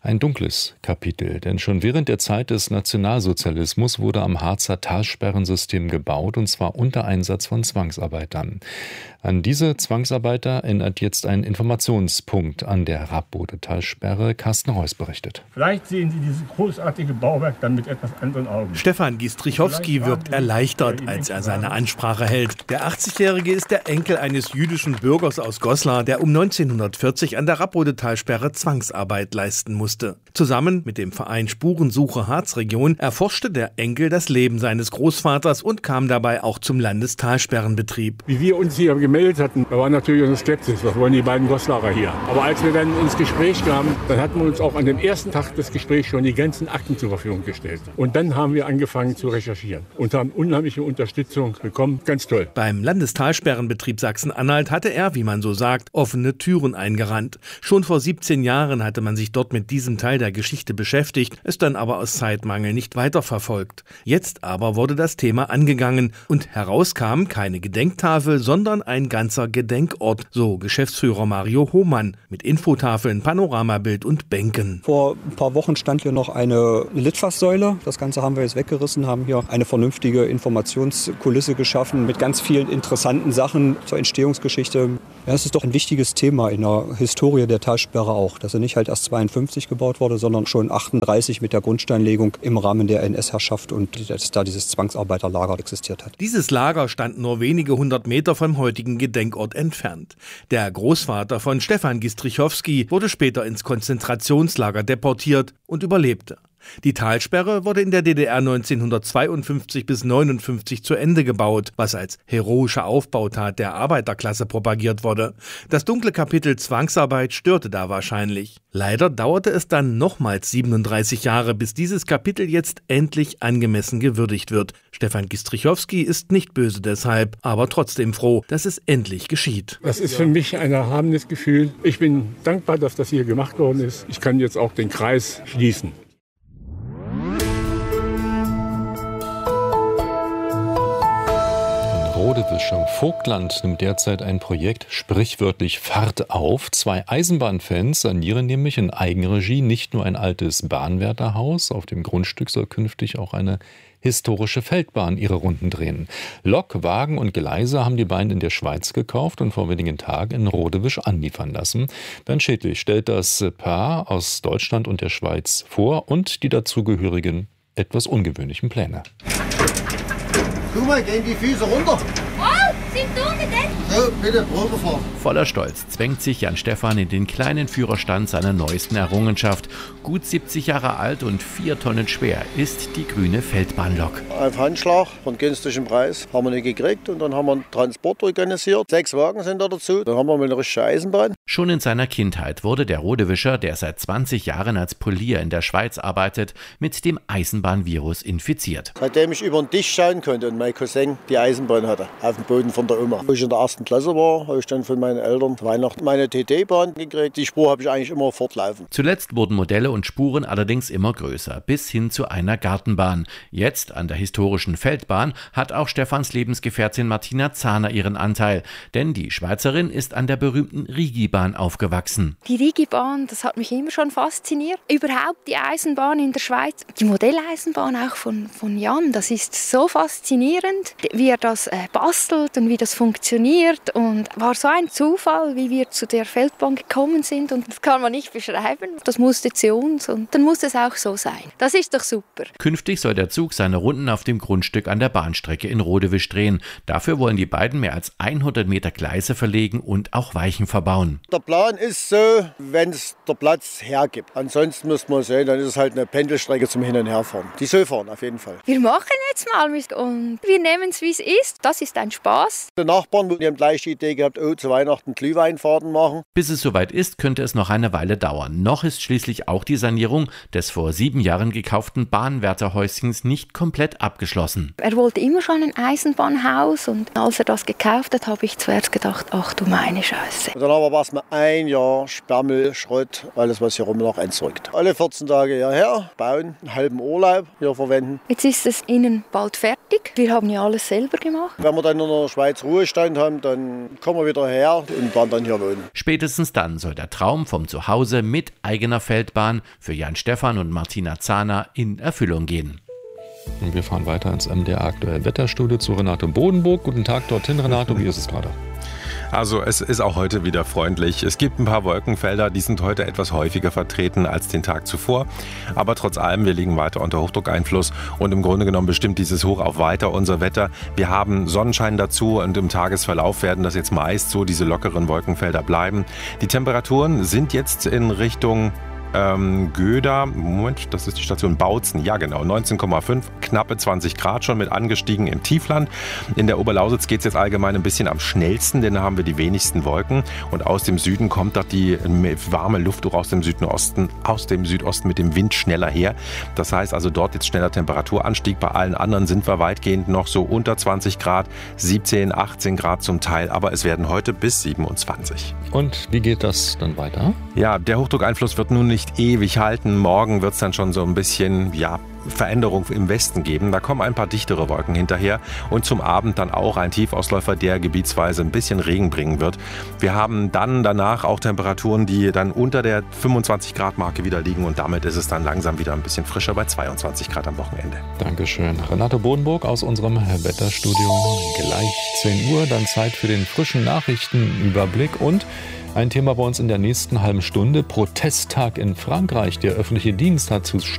Ein dunkles Kapitel, denn schon während der Zeit des Nationalsozialismus wurde am Harzer Talsperrensystem gebaut, und zwar unter Einsatz von Zwangsarbeitern. An diese Zwangsarbeiter erinnert jetzt ein Informationspunkt an der Radbodetalsperre. Carsten Reuss berichtet. Vielleicht sehen Sie dieses großartige Bauwerk dann mit etwas anderen Augen. Stefan Gistrichowski wirkt erleichtert, als er seine Ansprache hält. Der 80-Jährige ist der Enkel eines jüdischen Bürgers aus Goslar, der um 1940 an der Radbodetalsperre Zwangsarbeit leisten musste. Zusammen mit dem Verein Spurensuche Harzregion erforschte der Enkel das Leben seines Großvaters und kam dabei auch zum Landestalsperrenbetrieb. Wie wir uns hier gemeldet hatten, da war natürlich eine Skepsis, was wollen die beiden Goslarer hier. Aber als wir dann ins Gespräch kamen, dann hatten wir uns auch an dem ersten Tag des Gesprächs schon die ganzen Akten zur Verfügung gestellt. Und dann haben wir angefangen zu recherchieren und haben unheimliche Unterstützung bekommen. Ganz toll. Beim Landestalsperrenbetrieb Sachsen-Anhalt hatte er, wie man so sagt, offene Türen eingerannt. Schon vor 17 Jahren hatte man sich dort mit diesem Teil der Geschichte beschäftigt, es dann aber aus Zeitmangel nicht weiterverfolgt. Jetzt aber wurde das Thema angegangen und herauskam keine Gedenktafel, sondern ein ganzer Gedenkort, so Geschäftsführer Mario Hohmann, mit Infotafeln, Panoramabild und Bänken. Vor ein paar Wochen stand hier noch eine Litfaßsäule. Das Ganze haben wir jetzt weggerissen, haben hier eine vernünftige Informationskulisse geschaffen mit ganz vielen interessanten Sachen zur Entstehungsgeschichte. Ja, es ist doch ein wichtiges Thema in der Historie der Talsperre auch, dass er nicht halt erst 52 gebaut wurde, sondern schon 38 mit der Grundsteinlegung im Rahmen der NS-Herrschaft und dass da dieses Zwangsarbeiterlager existiert hat. Dieses Lager stand nur wenige 100 Meter vom heutigen Gedenkort entfernt. Der Großvater von Stefan Gistrichowski wurde später ins Konzentrationslager deportiert und überlebte. Die Talsperre wurde in der DDR 1952 bis 1959 zu Ende gebaut, was als heroische Aufbautat der Arbeiterklasse propagiert wurde. Das dunkle Kapitel Zwangsarbeit störte da wahrscheinlich. Leider dauerte es dann nochmals 37 Jahre, bis dieses Kapitel jetzt endlich angemessen gewürdigt wird. Stefan Gistrichowski ist nicht böse deshalb, aber trotzdem froh, dass es endlich geschieht. Das ist für mich ein erhabenes Gefühl. Ich bin dankbar, dass das hier gemacht worden ist. Ich kann jetzt auch den Kreis schließen. Rodewisch am Vogtland nimmt derzeit ein Projekt sprichwörtlich Fahrt auf. 2 Eisenbahnfans sanieren nämlich in Eigenregie nicht nur ein altes Bahnwärterhaus. Auf dem Grundstück soll künftig auch eine historische Feldbahn ihre Runden drehen. Lok, Wagen und Gleise haben die beiden in der Schweiz gekauft und vor wenigen Tagen in Rodewisch anliefern lassen. Bernd Schädlich stellt das Paar aus Deutschland und der Schweiz vor und die dazugehörigen etwas ungewöhnlichen Pläne. Guck mal, gehen die Füße runter. Oh, sind du gedeckt? So, bitte, Probe fahren. Voller Stolz zwängt sich Jan Stefan in den kleinen Führerstand seiner neuesten Errungenschaft. Gut 70 Jahre alt und 4 Tonnen schwer ist die grüne Feldbahnlok. Auf Handschlag von günstigem Preis haben wir nicht gekriegt und dann haben wir einen Transport organisiert. 6 Wagen sind da dazu, dann haben wir mal eine richtige Eisenbahn. Schon in seiner Kindheit wurde der Rodewischer, der seit 20 Jahren als Polier in der Schweiz arbeitet, mit dem Eisenbahnvirus infiziert. Seitdem ich über den Tisch schauen konnte und mein Cousin die Eisenbahn hatte, auf dem Boden von der Oma. Als ich in der 1. Klasse war, habe ich dann von meinen Eltern Weihnachten meine TT-Bahn gekriegt. Die Spur habe ich eigentlich immer fortlaufen. Zuletzt wurden Modelle und Spuren allerdings immer größer, bis hin zu einer Gartenbahn. Jetzt an der historischen Feldbahn hat auch Stefans Lebensgefährtin Martina Zahner ihren Anteil, denn die Schweizerin ist an der berühmten Rigibahn aufgewachsen. Die Rigibahn, das hat mich immer schon fasziniert. Überhaupt die Eisenbahn in der Schweiz, die Modelleisenbahn auch von Jan, das ist so faszinierend, wie er das bastelt und wie das funktioniert, und war so ein Zufall, wie wir zu der Feldbahn gekommen sind, und das kann man nicht beschreiben. Das musste zu uns und dann muss es auch so sein. Das ist doch super. Künftig soll der Zug seine Runden auf dem Grundstück an der Bahnstrecke in Rodewisch drehen. Dafür wollen die beiden mehr als 100 Meter Gleise verlegen und auch Weichen verbauen. Der Plan ist so, wenn es der Platz hergibt. Ansonsten muss man sehen, dann ist es halt eine Pendelstrecke zum Hin- und Herfahren. Die soll fahren, auf jeden Fall. Wir machen jetzt mal und wir nehmen es, wie es ist. Das ist ein Spaß. Die Nachbarn, die haben gleich die Idee gehabt, zu Weihnachten Glühweinfahrten machen. Bis es soweit ist, könnte es noch eine Weile dauern. Noch ist schließlich auch die Sanierung des vor 7 Jahren gekauften Bahnwärterhäuschens nicht komplett abgeschlossen. Er wollte immer schon ein Eisenbahnhaus, und als er das gekauft hat, habe ich zuerst gedacht, ach du meine Scheiße. Und dann aber war es mal ein Jahr Sperrmüll, Schrott, alles was hier rum noch entsorgt. Alle 14 Tage hierher, bauen, einen halben Urlaub hier verwenden. Jetzt ist es innen bald fertig. Wir haben ja alles selber gemacht. Wenn wir dann in der Schweiz jetzt Ruhestand haben, dann kommen wir wieder her und werden dann hier wohnen. Spätestens dann soll der Traum vom Zuhause mit eigener Feldbahn für Jan Stephan und Martina Zahner in Erfüllung gehen. Und wir fahren weiter ins MDR aktuell Wetterstudio zu Renato Bodenburg. Guten Tag dorthin, Renato, wie ist es gerade? Also es ist auch heute wieder freundlich. Es gibt ein paar Wolkenfelder, die sind heute etwas häufiger vertreten als den Tag zuvor. Aber trotz allem, wir liegen weiter unter Hochdruckeinfluss und im Grunde genommen bestimmt dieses Hoch auch weiter unser Wetter. Wir haben Sonnenschein dazu und im Tagesverlauf werden das jetzt meist so diese lockeren Wolkenfelder bleiben. Die Temperaturen sind jetzt in Richtung Göda, Moment, das ist die Station Bautzen, ja genau, 19,5, knappe 20 Grad schon mit angestiegen im Tiefland. In der Oberlausitz geht es jetzt allgemein ein bisschen am schnellsten, denn da haben wir die wenigsten Wolken und aus dem Süden kommt da die warme Luft auch aus dem Südosten mit dem Wind schneller her. Das heißt also dort jetzt schneller Temperaturanstieg, bei allen anderen sind wir weitgehend noch so unter 20 Grad, 17, 18 Grad zum Teil, aber es werden heute bis 27. Und wie geht das dann weiter? Ja, der Hochdruckeinfluss wird nun nicht ewig halten. Morgen wird es dann schon so ein bisschen, Veränderung im Westen geben. Da kommen ein paar dichtere Wolken hinterher und zum Abend dann auch ein Tiefausläufer, der gebietsweise ein bisschen Regen bringen wird. Wir haben dann danach auch Temperaturen, die dann unter der 25 Grad Marke wieder liegen und damit ist es dann langsam wieder ein bisschen frischer bei 22 Grad am Wochenende. Dankeschön. Renato Bodenburg aus unserem Wetterstudio. Gleich 10 Uhr, dann Zeit für den frischen Nachrichtenüberblick und ein Thema bei uns in der nächsten halben Stunde. Protesttag in Frankreich. Der öffentliche Dienst hat zu